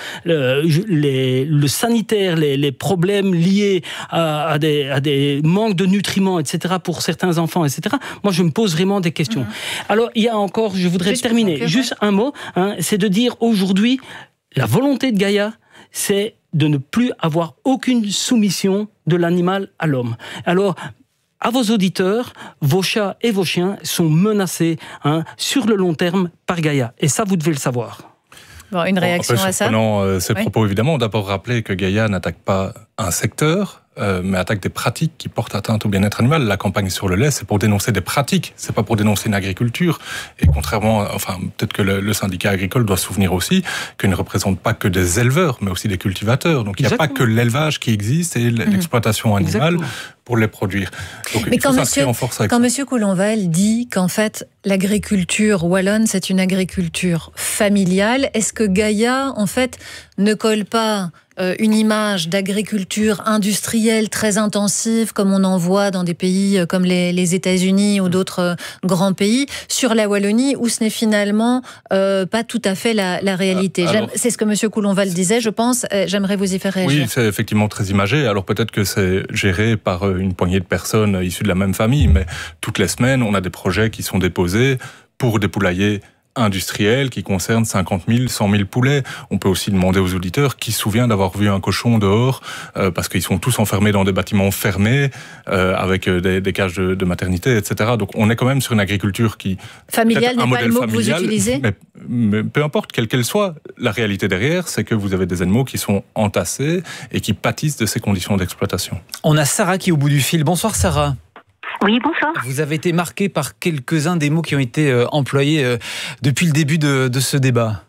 le sanitaire, les problèmes liés à des manques de nutriments, etc., pour certains enfants, etc., moi, je me pose vraiment des questions. Alors, il y a encore, je voudrais terminer, juste un mot, c'est de dire aujourd'hui, la volonté de Gaïa, c'est de ne plus avoir aucune soumission de l'animal à l'homme. Alors, à vos auditeurs, vos chats et vos chiens sont menacés sur le long terme par Gaïa. Et ça, vous devez le savoir. Une réaction à ça? Ces propos, évidemment, d'abord rappeler que Gaïa n'attaque pas un secteur. mais attaque des pratiques qui portent atteinte au bien-être animal. La campagne sur le lait, c'est pour dénoncer des pratiques, c'est pas pour dénoncer une agriculture. Et contrairement, peut-être que le syndicat agricole doit se souvenir aussi qu'il ne représente pas que des éleveurs, mais aussi des cultivateurs. Donc il n'y a pas que l'élevage qui existe et l'exploitation animale pour les produire. Donc, mais quand Monsieur Coulonval dit qu'en fait l'agriculture wallonne c'est une agriculture familiale, est-ce que Gaïa en fait ne colle pas une image d'agriculture industrielle très intensive comme on en voit dans des pays comme les États-Unis ou d'autres grands pays sur la Wallonie où ce n'est finalement pas tout à fait la réalité. C'est ce que Monsieur Coulonval disait, je pense. J'aimerais vous y faire réagir. Oui, c'est effectivement très imagé. Alors peut-être que c'est géré par une poignée de personnes issues de la même famille, mais toutes les semaines, on a des projets qui sont déposés pour des poulaillers industriels qui concernent 50 000, 100 000 poulets. On peut aussi demander aux auditeurs qui se souviennent d'avoir vu un cochon dehors parce qu'ils sont tous enfermés dans des bâtiments fermés avec des cages de maternité, etc. Donc on est quand même sur une agriculture qui... Familiale n'est pas le mot que vous utilisez ? Mais peu importe, quelle qu'elle soit, la réalité derrière, c'est que vous avez des animaux qui sont entassés et qui pâtissent de ces conditions d'exploitation. On a Sarah qui est au bout du fil. Bonsoir Sarah. Oui, bonsoir. Vous avez été marquée par quelques-uns des mots qui ont été employés depuis le début de ce débat.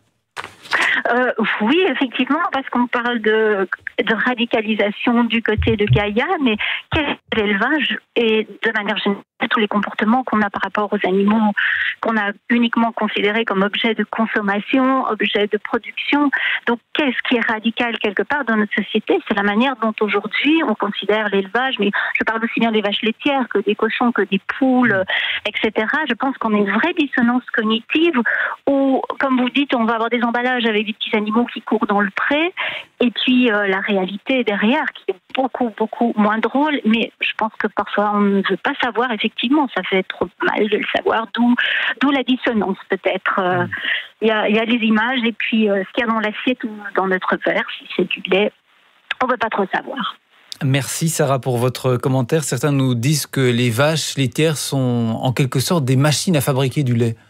Oui, effectivement, parce qu'on parle de radicalisation du côté de Gaïa, mais quel est l'élevage et de manière générale tous les comportements qu'on a par rapport aux animaux qu'on a uniquement considérés comme objets de consommation, objets de production. Donc, qu'est-ce qui est radical quelque part dans notre société ? C'est la manière dont aujourd'hui on considère l'élevage, mais je parle aussi bien des vaches laitières que des cochons, que des poules, etc. Je pense qu'on a une vraie dissonance cognitive où, comme vous dites, on va avoir des emballages avec des petits animaux qui courent dans le pré, et puis la réalité derrière qui est beaucoup, beaucoup moins drôle, mais je pense que parfois on ne veut pas savoir, effectivement, ça fait trop mal de le savoir, d'où la dissonance peut-être. Il y a les images, et puis ce qu'il y a dans l'assiette ou dans notre verre, si c'est du lait, on ne veut pas trop savoir. Merci Sarah pour votre commentaire. Certains nous disent que les vaches laitières sont en quelque sorte des machines à fabriquer du lait.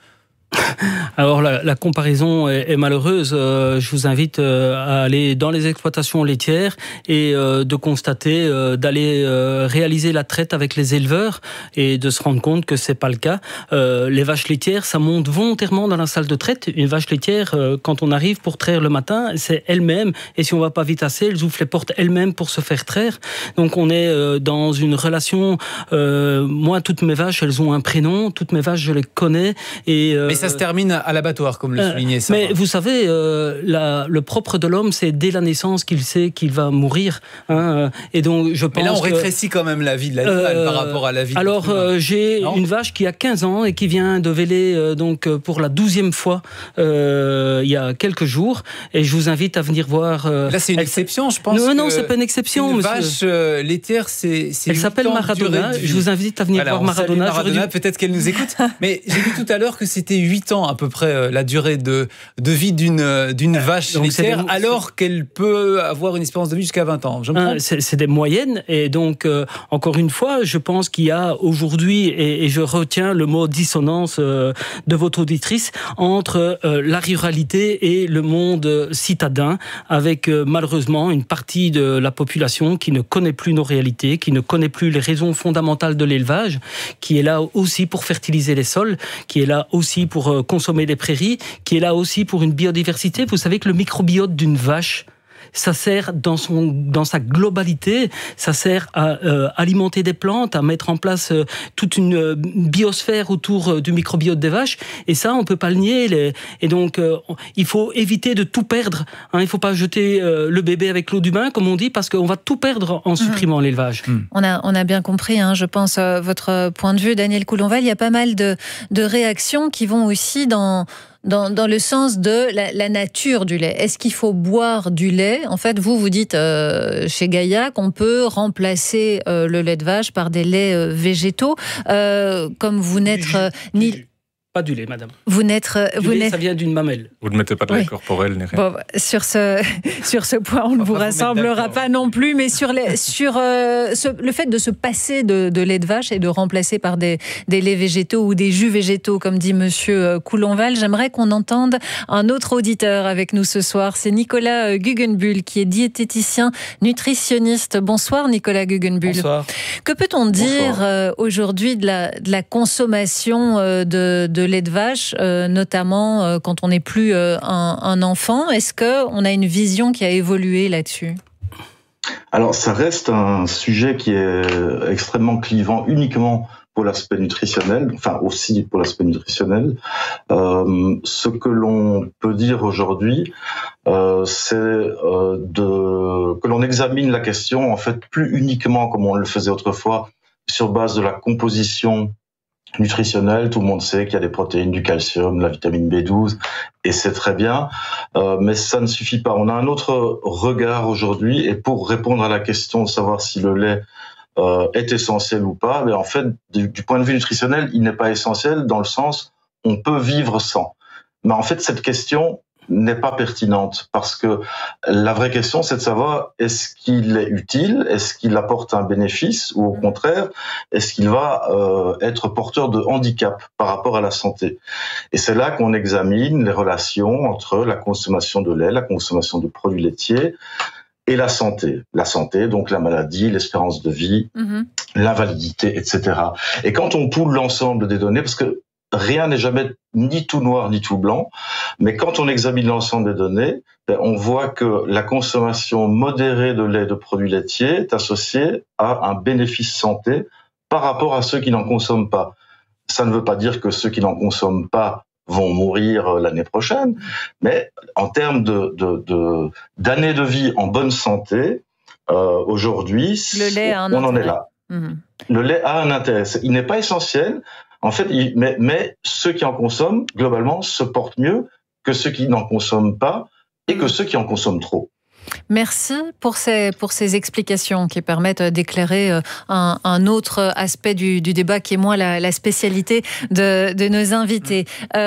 Alors la comparaison est malheureuse. Je vous invite à aller dans les exploitations laitières et de constater, d'aller réaliser la traite avec les éleveurs et de se rendre compte que c'est pas le cas. Les vaches laitières, ça monte volontairement dans la salle de traite. Une vache laitière, quand on arrive pour traire le matin, c'est elle-même, et si on va pas vite assez, elle ouvre les portes elle-même pour se faire traire. Donc on est dans une relation. Moi, toutes mes vaches, elles ont un prénom. Toutes mes vaches, je les connais. Et mais ça se termine à l'abattoir, comme le soulignait Sarah. Mais vous savez, le propre de l'homme, c'est dès la naissance qu'il sait qu'il va mourir. Et donc, je pense. Mais là, on rétrécit quand même la vie de l'animal par rapport à la vie de l'humain. Alors, j'ai une vache qui a 15 ans et qui vient de véler donc, pour la 12e fois il y a quelques jours. Et je vous invite à venir voir. Là, c'est une exception, je pense. Non, c'est pas une exception, monsieur. Une vache laitière, c'est. Elle s'appelle Maradona. Je vous invite à venir voir Maradona. Maradona, peut-être qu'elle nous écoute. Mais j'ai vu tout à l'heure que c'était 8 ans à peu près la durée de vie d'une vache laitière, alors qu'elle peut avoir une espérance de vie jusqu'à 20 ans. C'est des moyennes, et donc encore une fois, je pense qu'il y a aujourd'hui, et je retiens le mot dissonance de votre auditrice, entre la ruralité et le monde citadin, avec malheureusement une partie de la population qui ne connaît plus nos réalités, qui ne connaît plus les raisons fondamentales de l'élevage, qui est là aussi pour fertiliser les sols, qui est là aussi pour consommer les prairies, qui est là aussi pour une biodiversité. Vous savez que le microbiote d'une vache, ça sert dans sa globalité, ça sert à alimenter des plantes, à mettre en place toute une biosphère autour du microbiote des vaches, et ça on peut pas le nier. Et donc il faut éviter de tout perdre, il faut pas jeter le bébé avec l'eau du bain, comme on dit, parce qu'on va tout perdre en supprimant l'élevage. On a bien compris, je pense, votre point de vue, Daniel Coulonval. Il y a pas mal de réactions qui vont aussi dans le sens de la nature du lait. Est-ce qu'il faut boire du lait ? En fait, vous dites chez Gaïa qu'on peut remplacer le lait de vache par des laits végétaux. Comme vous n'êtes ni... Pas du lait, madame. Ça vient d'une mamelle. Vous ne mettez pas de lait corporel ni rien. Bon, sur ce point, on ne vous rassemblera pas non plus, mais sur le fait de se passer de lait de vache et de remplacer par des laits végétaux ou des jus végétaux, comme dit monsieur Coulonval, j'aimerais qu'on entende un autre auditeur avec nous ce soir. C'est Nicolas Guggenbuhl, qui est diététicien nutritionniste. Bonsoir Nicolas Guggenbuhl. Bonsoir. Que peut-on dire aujourd'hui de la consommation de lait de vache, notamment quand on n'est plus un enfant? Est-ce qu'on a une vision qui a évolué là-dessus? Alors, ça reste un sujet qui est extrêmement clivant uniquement pour l'aspect nutritionnel, enfin aussi pour l'aspect nutritionnel. Ce que l'on peut dire aujourd'hui, c'est que l'on examine la question en fait plus uniquement comme on le faisait autrefois sur base de la composition nutritionnelle. Tout le monde sait qu'il y a des protéines, du calcium, la vitamine B12, et c'est très bien, mais ça ne suffit pas. On a un autre regard aujourd'hui, et pour répondre à la question de savoir si le lait est essentiel ou pas, mais en fait, du point de vue nutritionnel, il n'est pas essentiel dans le sens on peut vivre sans. Mais en fait, cette question n'est pas pertinente, parce que la vraie question, c'est de savoir est-ce qu'il est utile, est-ce qu'il apporte un bénéfice, ou au contraire, est-ce qu'il va être porteur de handicap par rapport à la santé. Et c'est là qu'on examine les relations entre la consommation de lait, la consommation de produits laitiers et la santé. La santé, donc la maladie, l'espérance de vie, l'invalidité, etc. Et quand on poule l'ensemble des données, parce que rien n'est jamais ni tout noir ni tout blanc, mais quand on examine l'ensemble des données, on voit que la consommation modérée de lait et de produits laitiers est associée à un bénéfice santé par rapport à ceux qui n'en consomment pas. Ça ne veut pas dire que ceux qui n'en consomment pas vont mourir l'année prochaine, mais en termes d'années de vie en bonne santé, aujourd'hui, on en est là. Le lait a un intérêt. Il n'est pas essentiel. En fait, mais ceux qui en consomment, globalement, se portent mieux que ceux qui n'en consomment pas et que ceux qui en consomment trop. Merci pour ces explications qui permettent d'éclairer un autre aspect du débat qui est moins la spécialité de nos invités.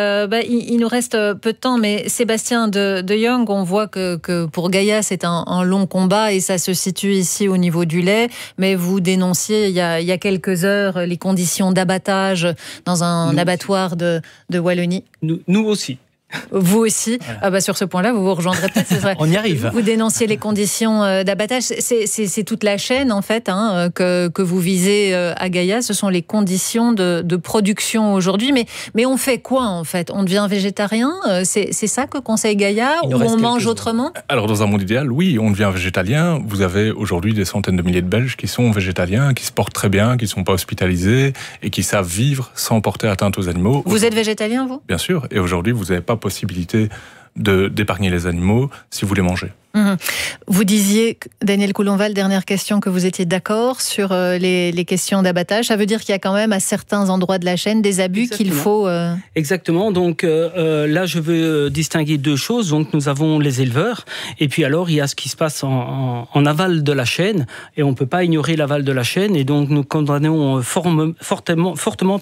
Il nous reste peu de temps, mais Sébastien de Jong, on voit que pour Gaïa, c'est un long combat et ça se situe ici au niveau du lait, mais vous dénonciez il y a quelques heures les conditions d'abattage dans un abattoir de Wallonie. Nous aussi. Vous aussi, voilà. Sur ce point-là, vous vous rejoindrez peut-être. C'est vrai. On y arrive. Vous dénonciez les conditions d'abattage. C'est toute la chaîne en fait que vous visez à Gaïa. Ce sont les conditions de production aujourd'hui. Mais on fait quoi en fait? On devient végétarien? C'est ça que conseille Gaïa? Ou on mange autrement? Alors dans un monde idéal, oui, on devient végétalien. Vous avez aujourd'hui des centaines de milliers de Belges qui sont végétaliens, qui se portent très bien, qui ne sont pas hospitalisés et qui savent vivre sans porter atteinte aux animaux. Vous êtes végétalien, vous? Bien sûr. Et aujourd'hui, vous n'avez pas possibilité d'épargner les animaux si vous les mangez. Vous disiez, Daniel Coulonval, dernière question, que vous étiez d'accord sur les questions d'abattage. Ça veut dire qu'il y a quand même à certains endroits de la chaîne des abus qu'il faut... Exactement. Donc là, je veux distinguer deux choses. Donc nous avons les éleveurs et puis alors il y a ce qui se passe en aval de la chaîne et on ne peut pas ignorer l'aval de la chaîne et donc nous condamnons fortement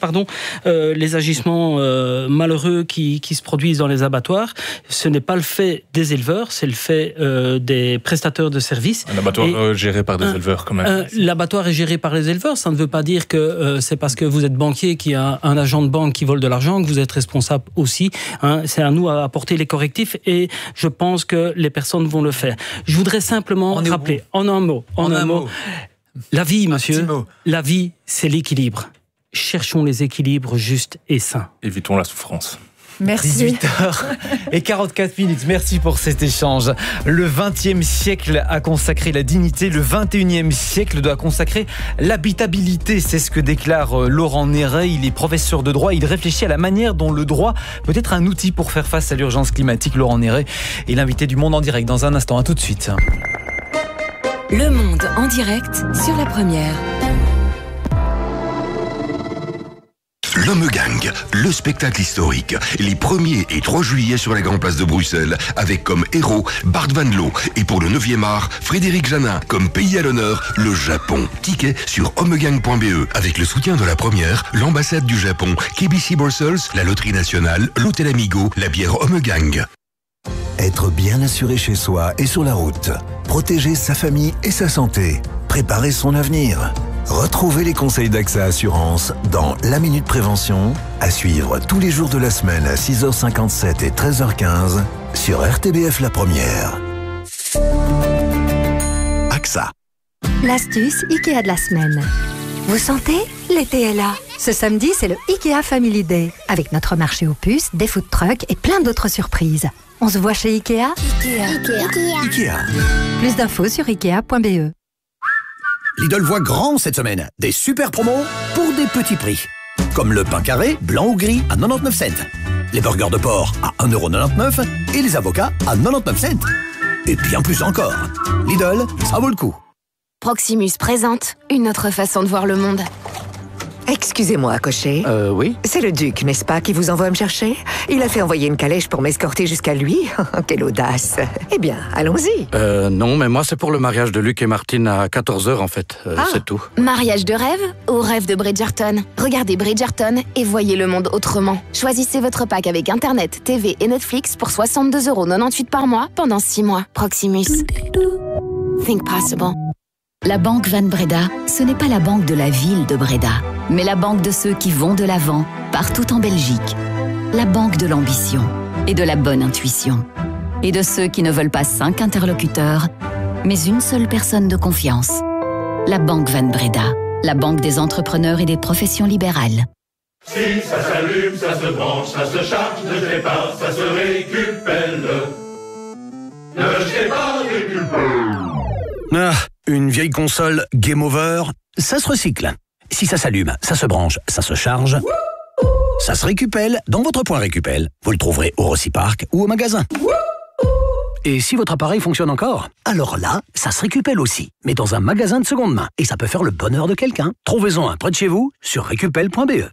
les agissements malheureux qui se produisent dans les abattoirs. Ce n'est pas le fait des éleveurs, c'est le fait des prestataires de services. Un abattoir géré par des éleveurs quand même. L'abattoir est géré par les éleveurs, ça ne veut pas dire que c'est parce que vous êtes banquier qu'il y a un agent de banque qui vole de l'argent que vous êtes responsable aussi. C'est à nous à apporter les correctifs et je pense que les personnes vont le faire. Je voudrais simplement rappeler en un mot, la vie, monsieur, la vie, c'est l'équilibre. Cherchons les équilibres justes et sains. Évitons la souffrance. Merci. 18h44. Merci pour cet échange. Le 20e siècle a consacré la dignité, le 21e siècle doit consacrer l'habitabilité. C'est ce que déclare Laurent Néret. Il est professeur de droit. Il réfléchit à la manière dont le droit peut être un outil pour faire face à l'urgence climatique. Laurent Néret est l'invité du Monde en direct dans un instant. À tout de suite. Le Monde en direct sur la Première. L'Homme Gang, le spectacle historique, les 1er et 3 juillet sur la Grande Place de Bruxelles, avec comme héros Bart Van Loo et pour le 9e art, Frédéric Janin, comme pays à l'honneur, le Japon. Ticket sur homegang.be, avec le soutien de la Première, l'ambassade du Japon, KBC Brussels, la Loterie Nationale, l'Hôtel Amigo, la bière Homme Gang. Être bien assuré chez soi et sur la route. Protéger sa famille et sa santé. Préparer son avenir. Retrouvez les conseils d'AXA Assurance dans La Minute Prévention, à suivre tous les jours de la semaine à 6h57 et 13h15 sur RTBF La Première. AXA. L'astuce Ikea de la semaine. Vous sentez? L'été est là. Ce samedi, c'est le Ikea Family Day, avec notre marché aux puces, des food trucks et plein d'autres surprises. On se voit chez Ikea? Ikea. Plus d'infos sur ikea.be. Lidl voit grand cette semaine. Des super promos pour des petits prix. Comme le pain carré, blanc ou gris, à 99 cents. Les burgers de porc à 1,99 € et les avocats à 99 cents. Et bien plus encore. Lidl, ça vaut le coup. Proximus présente une autre façon de voir le monde. Excusez-moi, cocher. Oui. C'est le duc, n'est-ce pas, qui vous envoie me chercher? Il a fait envoyer une calèche pour m'escorter jusqu'à lui. Quelle audace. Eh bien, allons-y. Non, mais moi, c'est pour le mariage de Luc et Martine à 14h, en fait. C'est tout. Mariage de rêve ou rêve de Bridgerton? Regardez Bridgerton et voyez le monde autrement. Choisissez votre pack avec Internet, TV et Netflix pour 62,98 € par mois pendant 6 mois. Proximus. Think possible. La banque Van Breda, ce n'est pas la banque de la ville de Breda, mais la banque de ceux qui vont de l'avant, partout en Belgique. La banque de l'ambition et de la bonne intuition. Et de ceux qui ne veulent pas 5 interlocuteurs, mais une seule personne de confiance. La banque Van Breda, la banque des entrepreneurs et des professions libérales. Si ça s'allume, ça se branche, ça se charge, ne jetez pas, ça se récupère. Ne jetez pas, récupère. Ah, une vieille console Game Over, ça se recycle. Si ça s'allume, ça se branche, ça se charge, ça se récupère dans votre point récupère. Vous le trouverez au Rocipark ou au magasin. Et si votre appareil fonctionne encore, alors là, ça se récupère aussi, mais dans un magasin de seconde main. Et ça peut faire le bonheur de quelqu'un. Trouvez-en un près de chez vous sur récupel.be.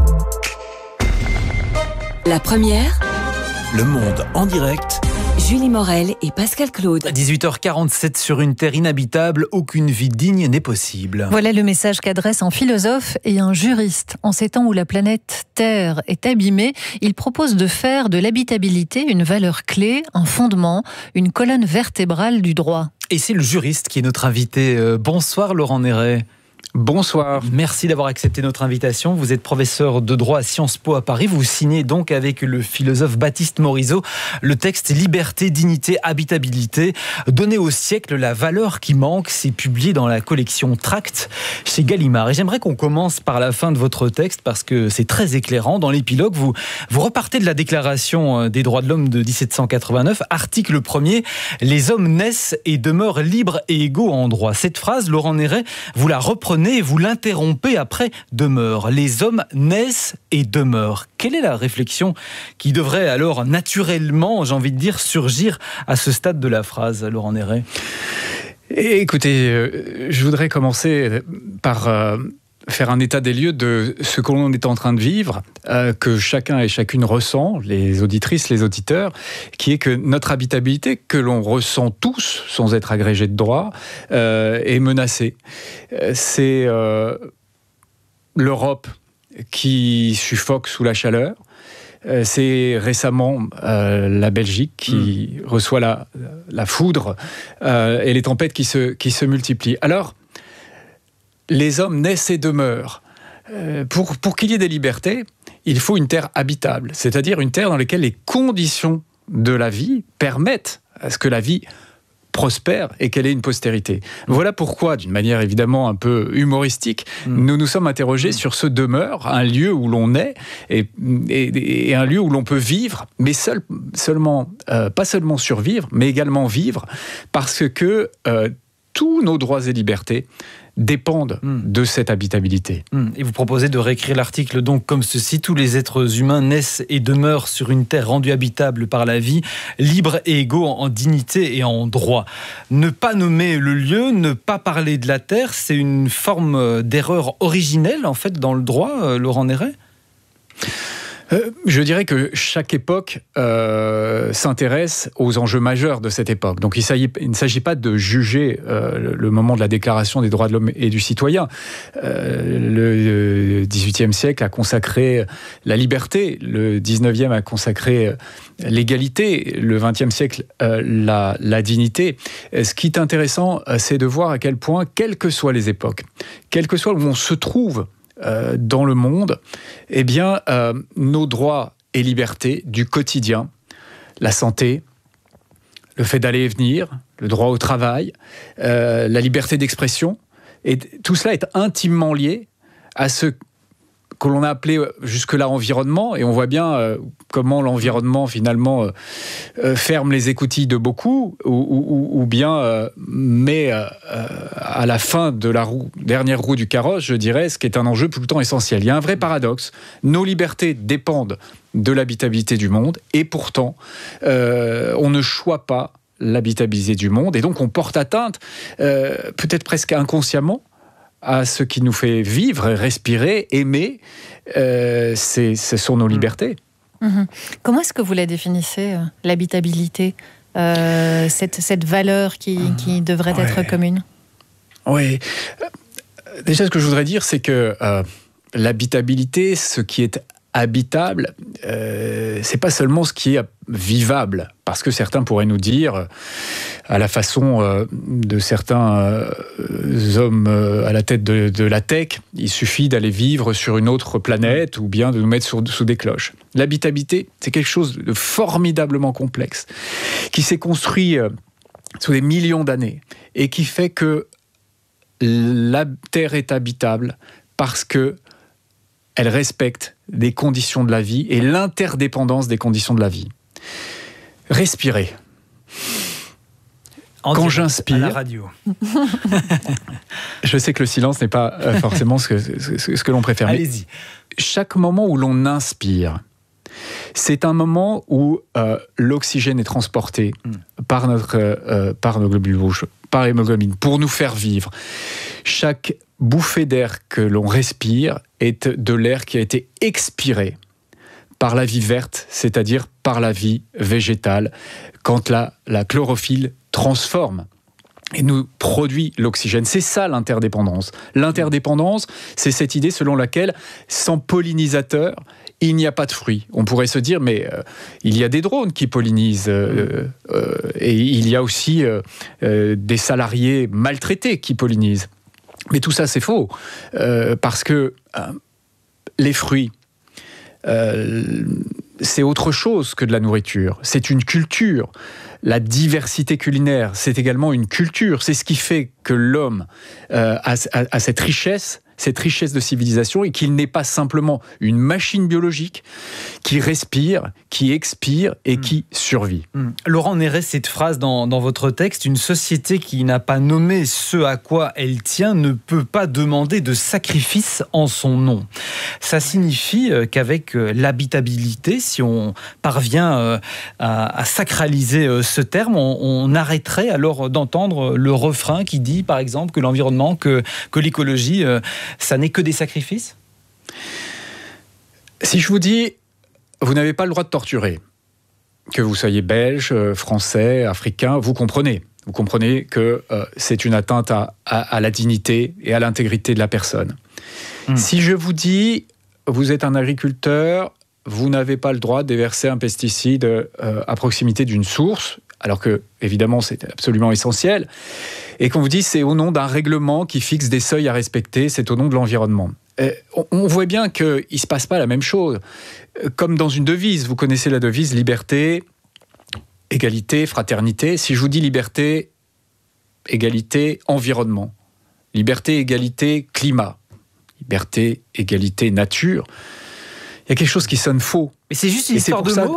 La Première, Le Monde en direct. Julie Morel et Pascal Claude. À 18h47, sur une terre inhabitable, aucune vie digne n'est possible. Voilà le message qu'adresse un philosophe et un juriste. En ces temps où la planète Terre est abîmée, il propose de faire de l'habitabilité une valeur clé, un fondement, une colonne vertébrale du droit. Et c'est le juriste qui est notre invité. Bonsoir Laurent Néret. Bonsoir. Merci d'avoir accepté notre invitation. Vous êtes professeur de droit à Sciences Po à Paris. Vous signez donc avec le philosophe Baptiste Morisot le texte Liberté, dignité, habitabilité. Donner au siècle la valeur qui manque. C'est publié dans la collection Tracts chez Gallimard. Et j'aimerais qu'on commence par la fin de votre texte parce que c'est très éclairant. Dans l'épilogue, vous repartez de la Déclaration des droits de l'homme de 1789, article 1er. Les hommes naissent et demeurent libres et égaux en droit. Cette phrase, Laurent Néret, vous la reprenez et vous l'interrompez après demeure. Les hommes naissent et demeurent. Quelle est la réflexion qui devrait alors naturellement, j'ai envie de dire, surgir à ce stade de la phrase, Laurent Néret? Écoutez, je voudrais commencer par faire un état des lieux de ce que l'on est en train de vivre, que chacun et chacune ressent, les auditrices, les auditeurs, qui est que notre habitabilité, que l'on ressent tous, sans être agrégé de droit, est menacée. C'est l'Europe qui suffoque sous la chaleur. C'est récemment la Belgique qui reçoit la foudre et les tempêtes qui se multiplient. Alors, les hommes naissent et demeurent. Pour qu'il y ait des libertés, il faut une terre habitable, c'est-à-dire une terre dans laquelle les conditions de la vie permettent à ce que la vie prospère et qu'elle ait une postérité. Voilà pourquoi, d'une manière évidemment un peu humoristique, nous nous sommes interrogés sur ce demeure, un lieu où l'on est et un lieu où l'on peut vivre, mais pas seulement survivre, mais également vivre, parce que tous nos droits et libertés dépendent de cette habitabilité. Et vous proposez de réécrire l'article donc comme ceci: tous les êtres humains naissent et demeurent sur une terre rendue habitable par la vie, libres et égaux en dignité et en droit. Ne pas nommer le lieu, ne pas parler de la terre, c'est une forme d'erreur originelle en fait dans le droit, Laurent Néret? Je dirais que chaque époque s'intéresse aux enjeux majeurs de cette époque. Donc il ne s'agit pas de juger le moment de la Déclaration des droits de l'homme et du citoyen. Le XVIIIe siècle a consacré la liberté, le XIXe a consacré l'égalité, le XXe siècle la dignité. Ce qui est intéressant, c'est de voir à quel point, quelles que soient les époques, quel que soit où on se trouve dans le monde, eh bien, nos droits et libertés du quotidien, la santé, le fait d'aller et venir, le droit au travail, la liberté d'expression, et tout cela est intimement lié à ce que l'on a appelé jusque-là environnement, et on voit bien comment l'environnement finalement ferme les écoutilles de beaucoup, ou bien met à la fin de la dernière roue du carrosse, je dirais, ce qui est un enjeu tout le temps essentiel. Il y a un vrai paradoxe. Nos libertés dépendent de l'habitabilité du monde, et pourtant, on ne choisit pas l'habitabilité du monde, et donc on porte atteinte, peut-être presque inconsciemment, à ce qui nous fait vivre, respirer, aimer, ce sont nos libertés. Comment est-ce que vous la définissez, l'habitabilité, cette valeur qui devrait être commune? Oui. Déjà, ce que je voudrais dire, c'est que l'habitabilité, ce qui est habitable, c'est pas seulement ce qui est vivable, parce que certains pourraient nous dire, à la façon de certains hommes à la tête de la tech, il suffit d'aller vivre sur une autre planète ou bien de nous mettre sous des cloches. L'habitabilité, c'est quelque chose de formidablement complexe, qui s'est construit sous des millions d'années et qui fait que la Terre est habitable parce que elle respecte des conditions de la vie et l'interdépendance des conditions de la vie. Respirer. Quand j'inspire, à la radio. Je sais que le silence n'est pas forcément ce que l'on préfère. Allez-y. Chaque moment où l'on inspire, c'est un moment où l'oxygène est transporté par nos globules rouges, par l'hémoglobine, pour nous faire vivre. Chaque bouffée d'air que l'on respire est de l'air qui a été expiré par la vie verte, c'est-à-dire par la vie végétale, quand la chlorophylle transforme et nous produit l'oxygène. C'est ça l'interdépendance. L'interdépendance, c'est cette idée selon laquelle, sans pollinisateur, il n'y a pas de fruits. On pourrait se dire, mais il y a des drones qui pollinisent, et il y a aussi des salariés maltraités qui pollinisent. Mais tout ça, c'est faux, parce que les fruits, c'est autre chose que de la nourriture. C'est une culture. La diversité culinaire, c'est également une culture. C'est ce qui fait que l'homme a cette richesse de civilisation, et qu'il n'est pas simplement une machine biologique qui respire, qui expire et qui survit. Laurent Néret, cette phrase dans votre texte, une société qui n'a pas nommé ce à quoi elle tient ne peut pas demander de sacrifice en son nom. Ça signifie qu'avec l'habitabilité, si on parvient à sacraliser ce terme, on arrêterait alors d'entendre le refrain qui dit, par exemple, que l'environnement, que l'écologie, ça n'est que des sacrifices? Si je vous dis, vous n'avez pas le droit de torturer, que vous soyez belge, français, africain, vous comprenez. Vous comprenez que c'est une atteinte à la dignité et à l'intégrité de la personne. Si je vous dis, vous êtes un agriculteur, vous n'avez pas le droit de déverser un pesticide à proximité d'une source, alors que, évidemment, c'est absolument essentiel, et qu'on vous dit c'est au nom d'un règlement qui fixe des seuils à respecter, c'est au nom de l'environnement. On voit bien qu'il ne se passe pas la même chose. Comme dans une devise, vous connaissez la devise liberté, égalité, fraternité. Si je vous dis liberté, égalité, environnement, liberté, égalité, climat, liberté, égalité, nature, il y a quelque chose qui sonne faux. Mais c'est juste une histoire de mots ?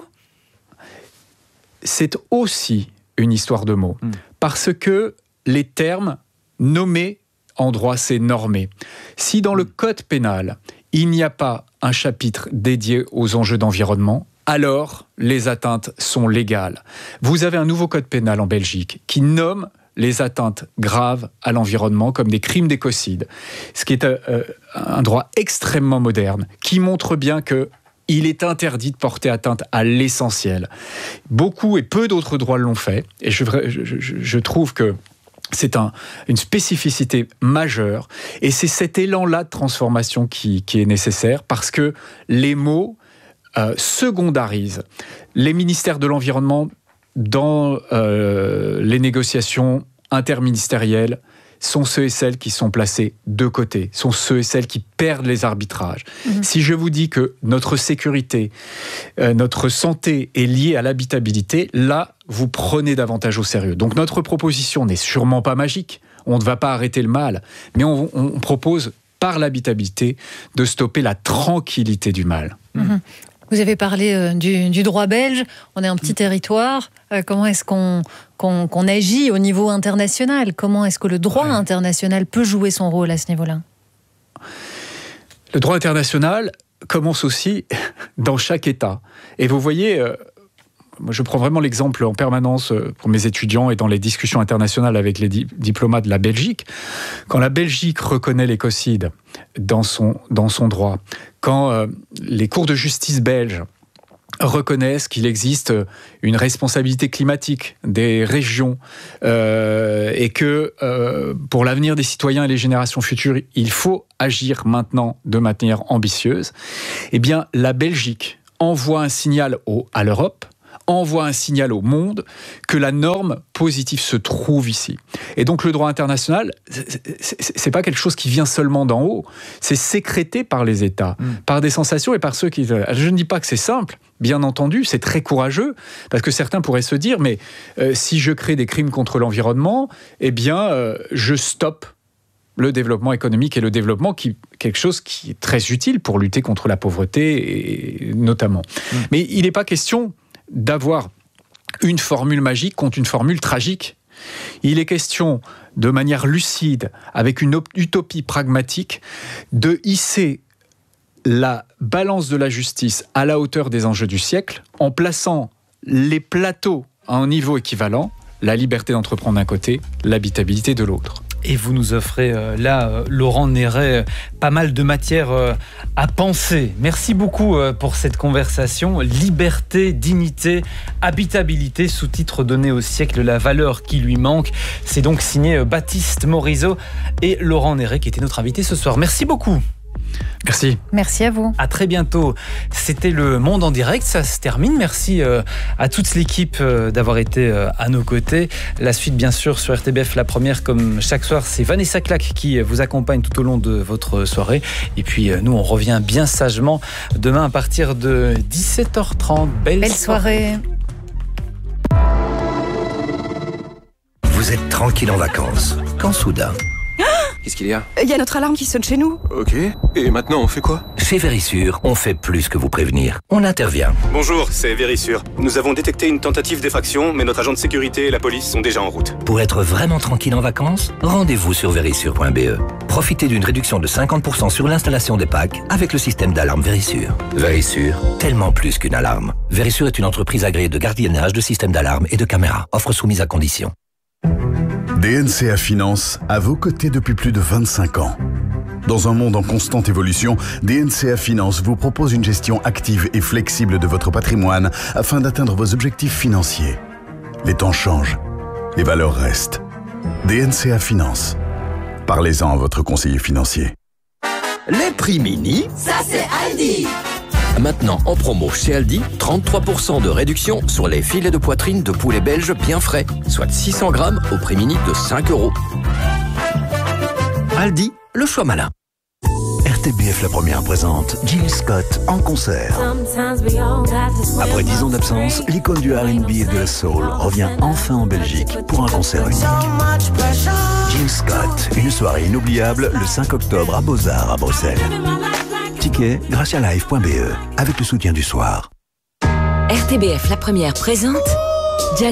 C'est aussi une histoire de mots. Parce que les termes nommés en droit, c'est normé. Si dans le code pénal, il n'y a pas un chapitre dédié aux enjeux d'environnement, alors les atteintes sont légales. Vous avez un nouveau code pénal en Belgique qui nomme les atteintes graves à l'environnement comme des crimes d'écocide, ce qui est un droit extrêmement moderne, qui montre bien que il est interdit de porter atteinte à l'essentiel. Beaucoup et peu d'autres droits l'ont fait, et je trouve que c'est une spécificité majeure, et c'est cet élan-là de transformation qui est nécessaire, parce que les mots secondarisent les ministères de l'Environnement dans les négociations interministérielles, sont ceux et celles qui sont placés de côté, sont ceux et celles qui perdent les arbitrages. Si je vous dis que notre sécurité, notre santé est liée à l'habitabilité, là, vous prenez davantage au sérieux. Donc notre proposition n'est sûrement pas magique, on ne va pas arrêter le mal, mais on propose, par l'habitabilité, de stopper la tranquillité du mal. Vous avez parlé du droit belge, on est un petit territoire, comment est-ce qu'on agit au niveau international? Comment est-ce que le droit international peut jouer son rôle à ce niveau-là? Le droit international commence aussi dans chaque État. Et vous voyez, moi je prends vraiment l'exemple en permanence pour mes étudiants et dans les discussions internationales avec les diplomates de la Belgique. Quand la Belgique reconnaît l'écocide dans son droit, quand les cours de justice belges reconnaissent qu'il existe une responsabilité climatique des régions et que pour l'avenir des citoyens et les générations futures, il faut agir maintenant de manière ambitieuse, eh bien la Belgique envoie un signal à l'Europe, envoie un signal au monde que la norme positive se trouve ici. Et donc le droit international, c'est pas quelque chose qui vient seulement d'en haut, c'est sécrété par les États, par des sensations et par ceux qui... Je ne dis pas que c'est simple, bien entendu, c'est très courageux, parce que certains pourraient se dire, mais si je crée des crimes contre l'environnement, eh bien, je stoppe le développement économique et le développement, quelque chose qui est très utile pour lutter contre la pauvreté, notamment. Mais il n'est pas question d'avoir une formule magique contre une formule tragique. Il est question, de manière lucide, avec une utopie pragmatique, de hisser la balance de la justice à la hauteur des enjeux du siècle, en plaçant les plateaux à un niveau équivalent, la liberté d'entreprendre d'un côté, l'habitabilité de l'autre. Et vous nous offrez là, Laurent Néret, pas mal de matière à penser. Merci beaucoup pour cette conversation. Liberté, dignité, habitabilité, sous-titre donné au siècle, la valeur qui lui manque. C'est donc signé Baptiste Morisot et Laurent Néret qui était notre invité ce soir. Merci beaucoup. Merci. Merci à vous. À très bientôt. C'était Le Monde en direct, ça se termine. Merci à toute l'équipe d'avoir été à nos côtés. La suite, bien sûr, sur RTBF, la première, comme chaque soir, c'est Vanessa Clack qui vous accompagne tout au long de votre soirée. Et puis, nous, on revient bien sagement demain à partir de 17h30. Belle soirée. Vous êtes tranquille en vacances, quand soudain... Qu'est-ce qu'il y a? Il y a notre alarme qui sonne chez nous. Ok. Et maintenant, on fait quoi? Chez Verisure, on fait plus que vous prévenir. On intervient. Bonjour, c'est Verisure. Nous avons détecté une tentative d'effraction, mais notre agent de sécurité et la police sont déjà en route. Pour être vraiment tranquille en vacances, rendez-vous sur verisure.be. Profitez d'une réduction de 50% sur l'installation des packs avec le système d'alarme Verisure. Verisure, tellement plus qu'une alarme. Verisure est une entreprise agréée de gardiennage de systèmes d'alarme et de caméras. Offre soumise à conditions. DNCA Finance, à vos côtés depuis plus de 25 ans. Dans un monde en constante évolution, DNCA Finance vous propose une gestion active et flexible de votre patrimoine afin d'atteindre vos objectifs financiers. Les temps changent, les valeurs restent. DNCA Finance. Parlez-en à votre conseiller financier. Les prix mini, ça c'est Aldi. Maintenant en promo chez Aldi, 33% de réduction sur les filets de poitrine de poulet belge bien frais, soit 600 grammes au prix mini de 5 €. Aldi, le choix malin. RTBF La Première présente Jill Scott en concert. Après 10 ans d'absence, l'icône du R&B et de la soul revient enfin en Belgique pour un concert unique. Jill Scott, une soirée inoubliable le 5 octobre à Beaux-Arts à Bruxelles. Ticket gracialive.be avec le soutien du soir. RTBF La Première présente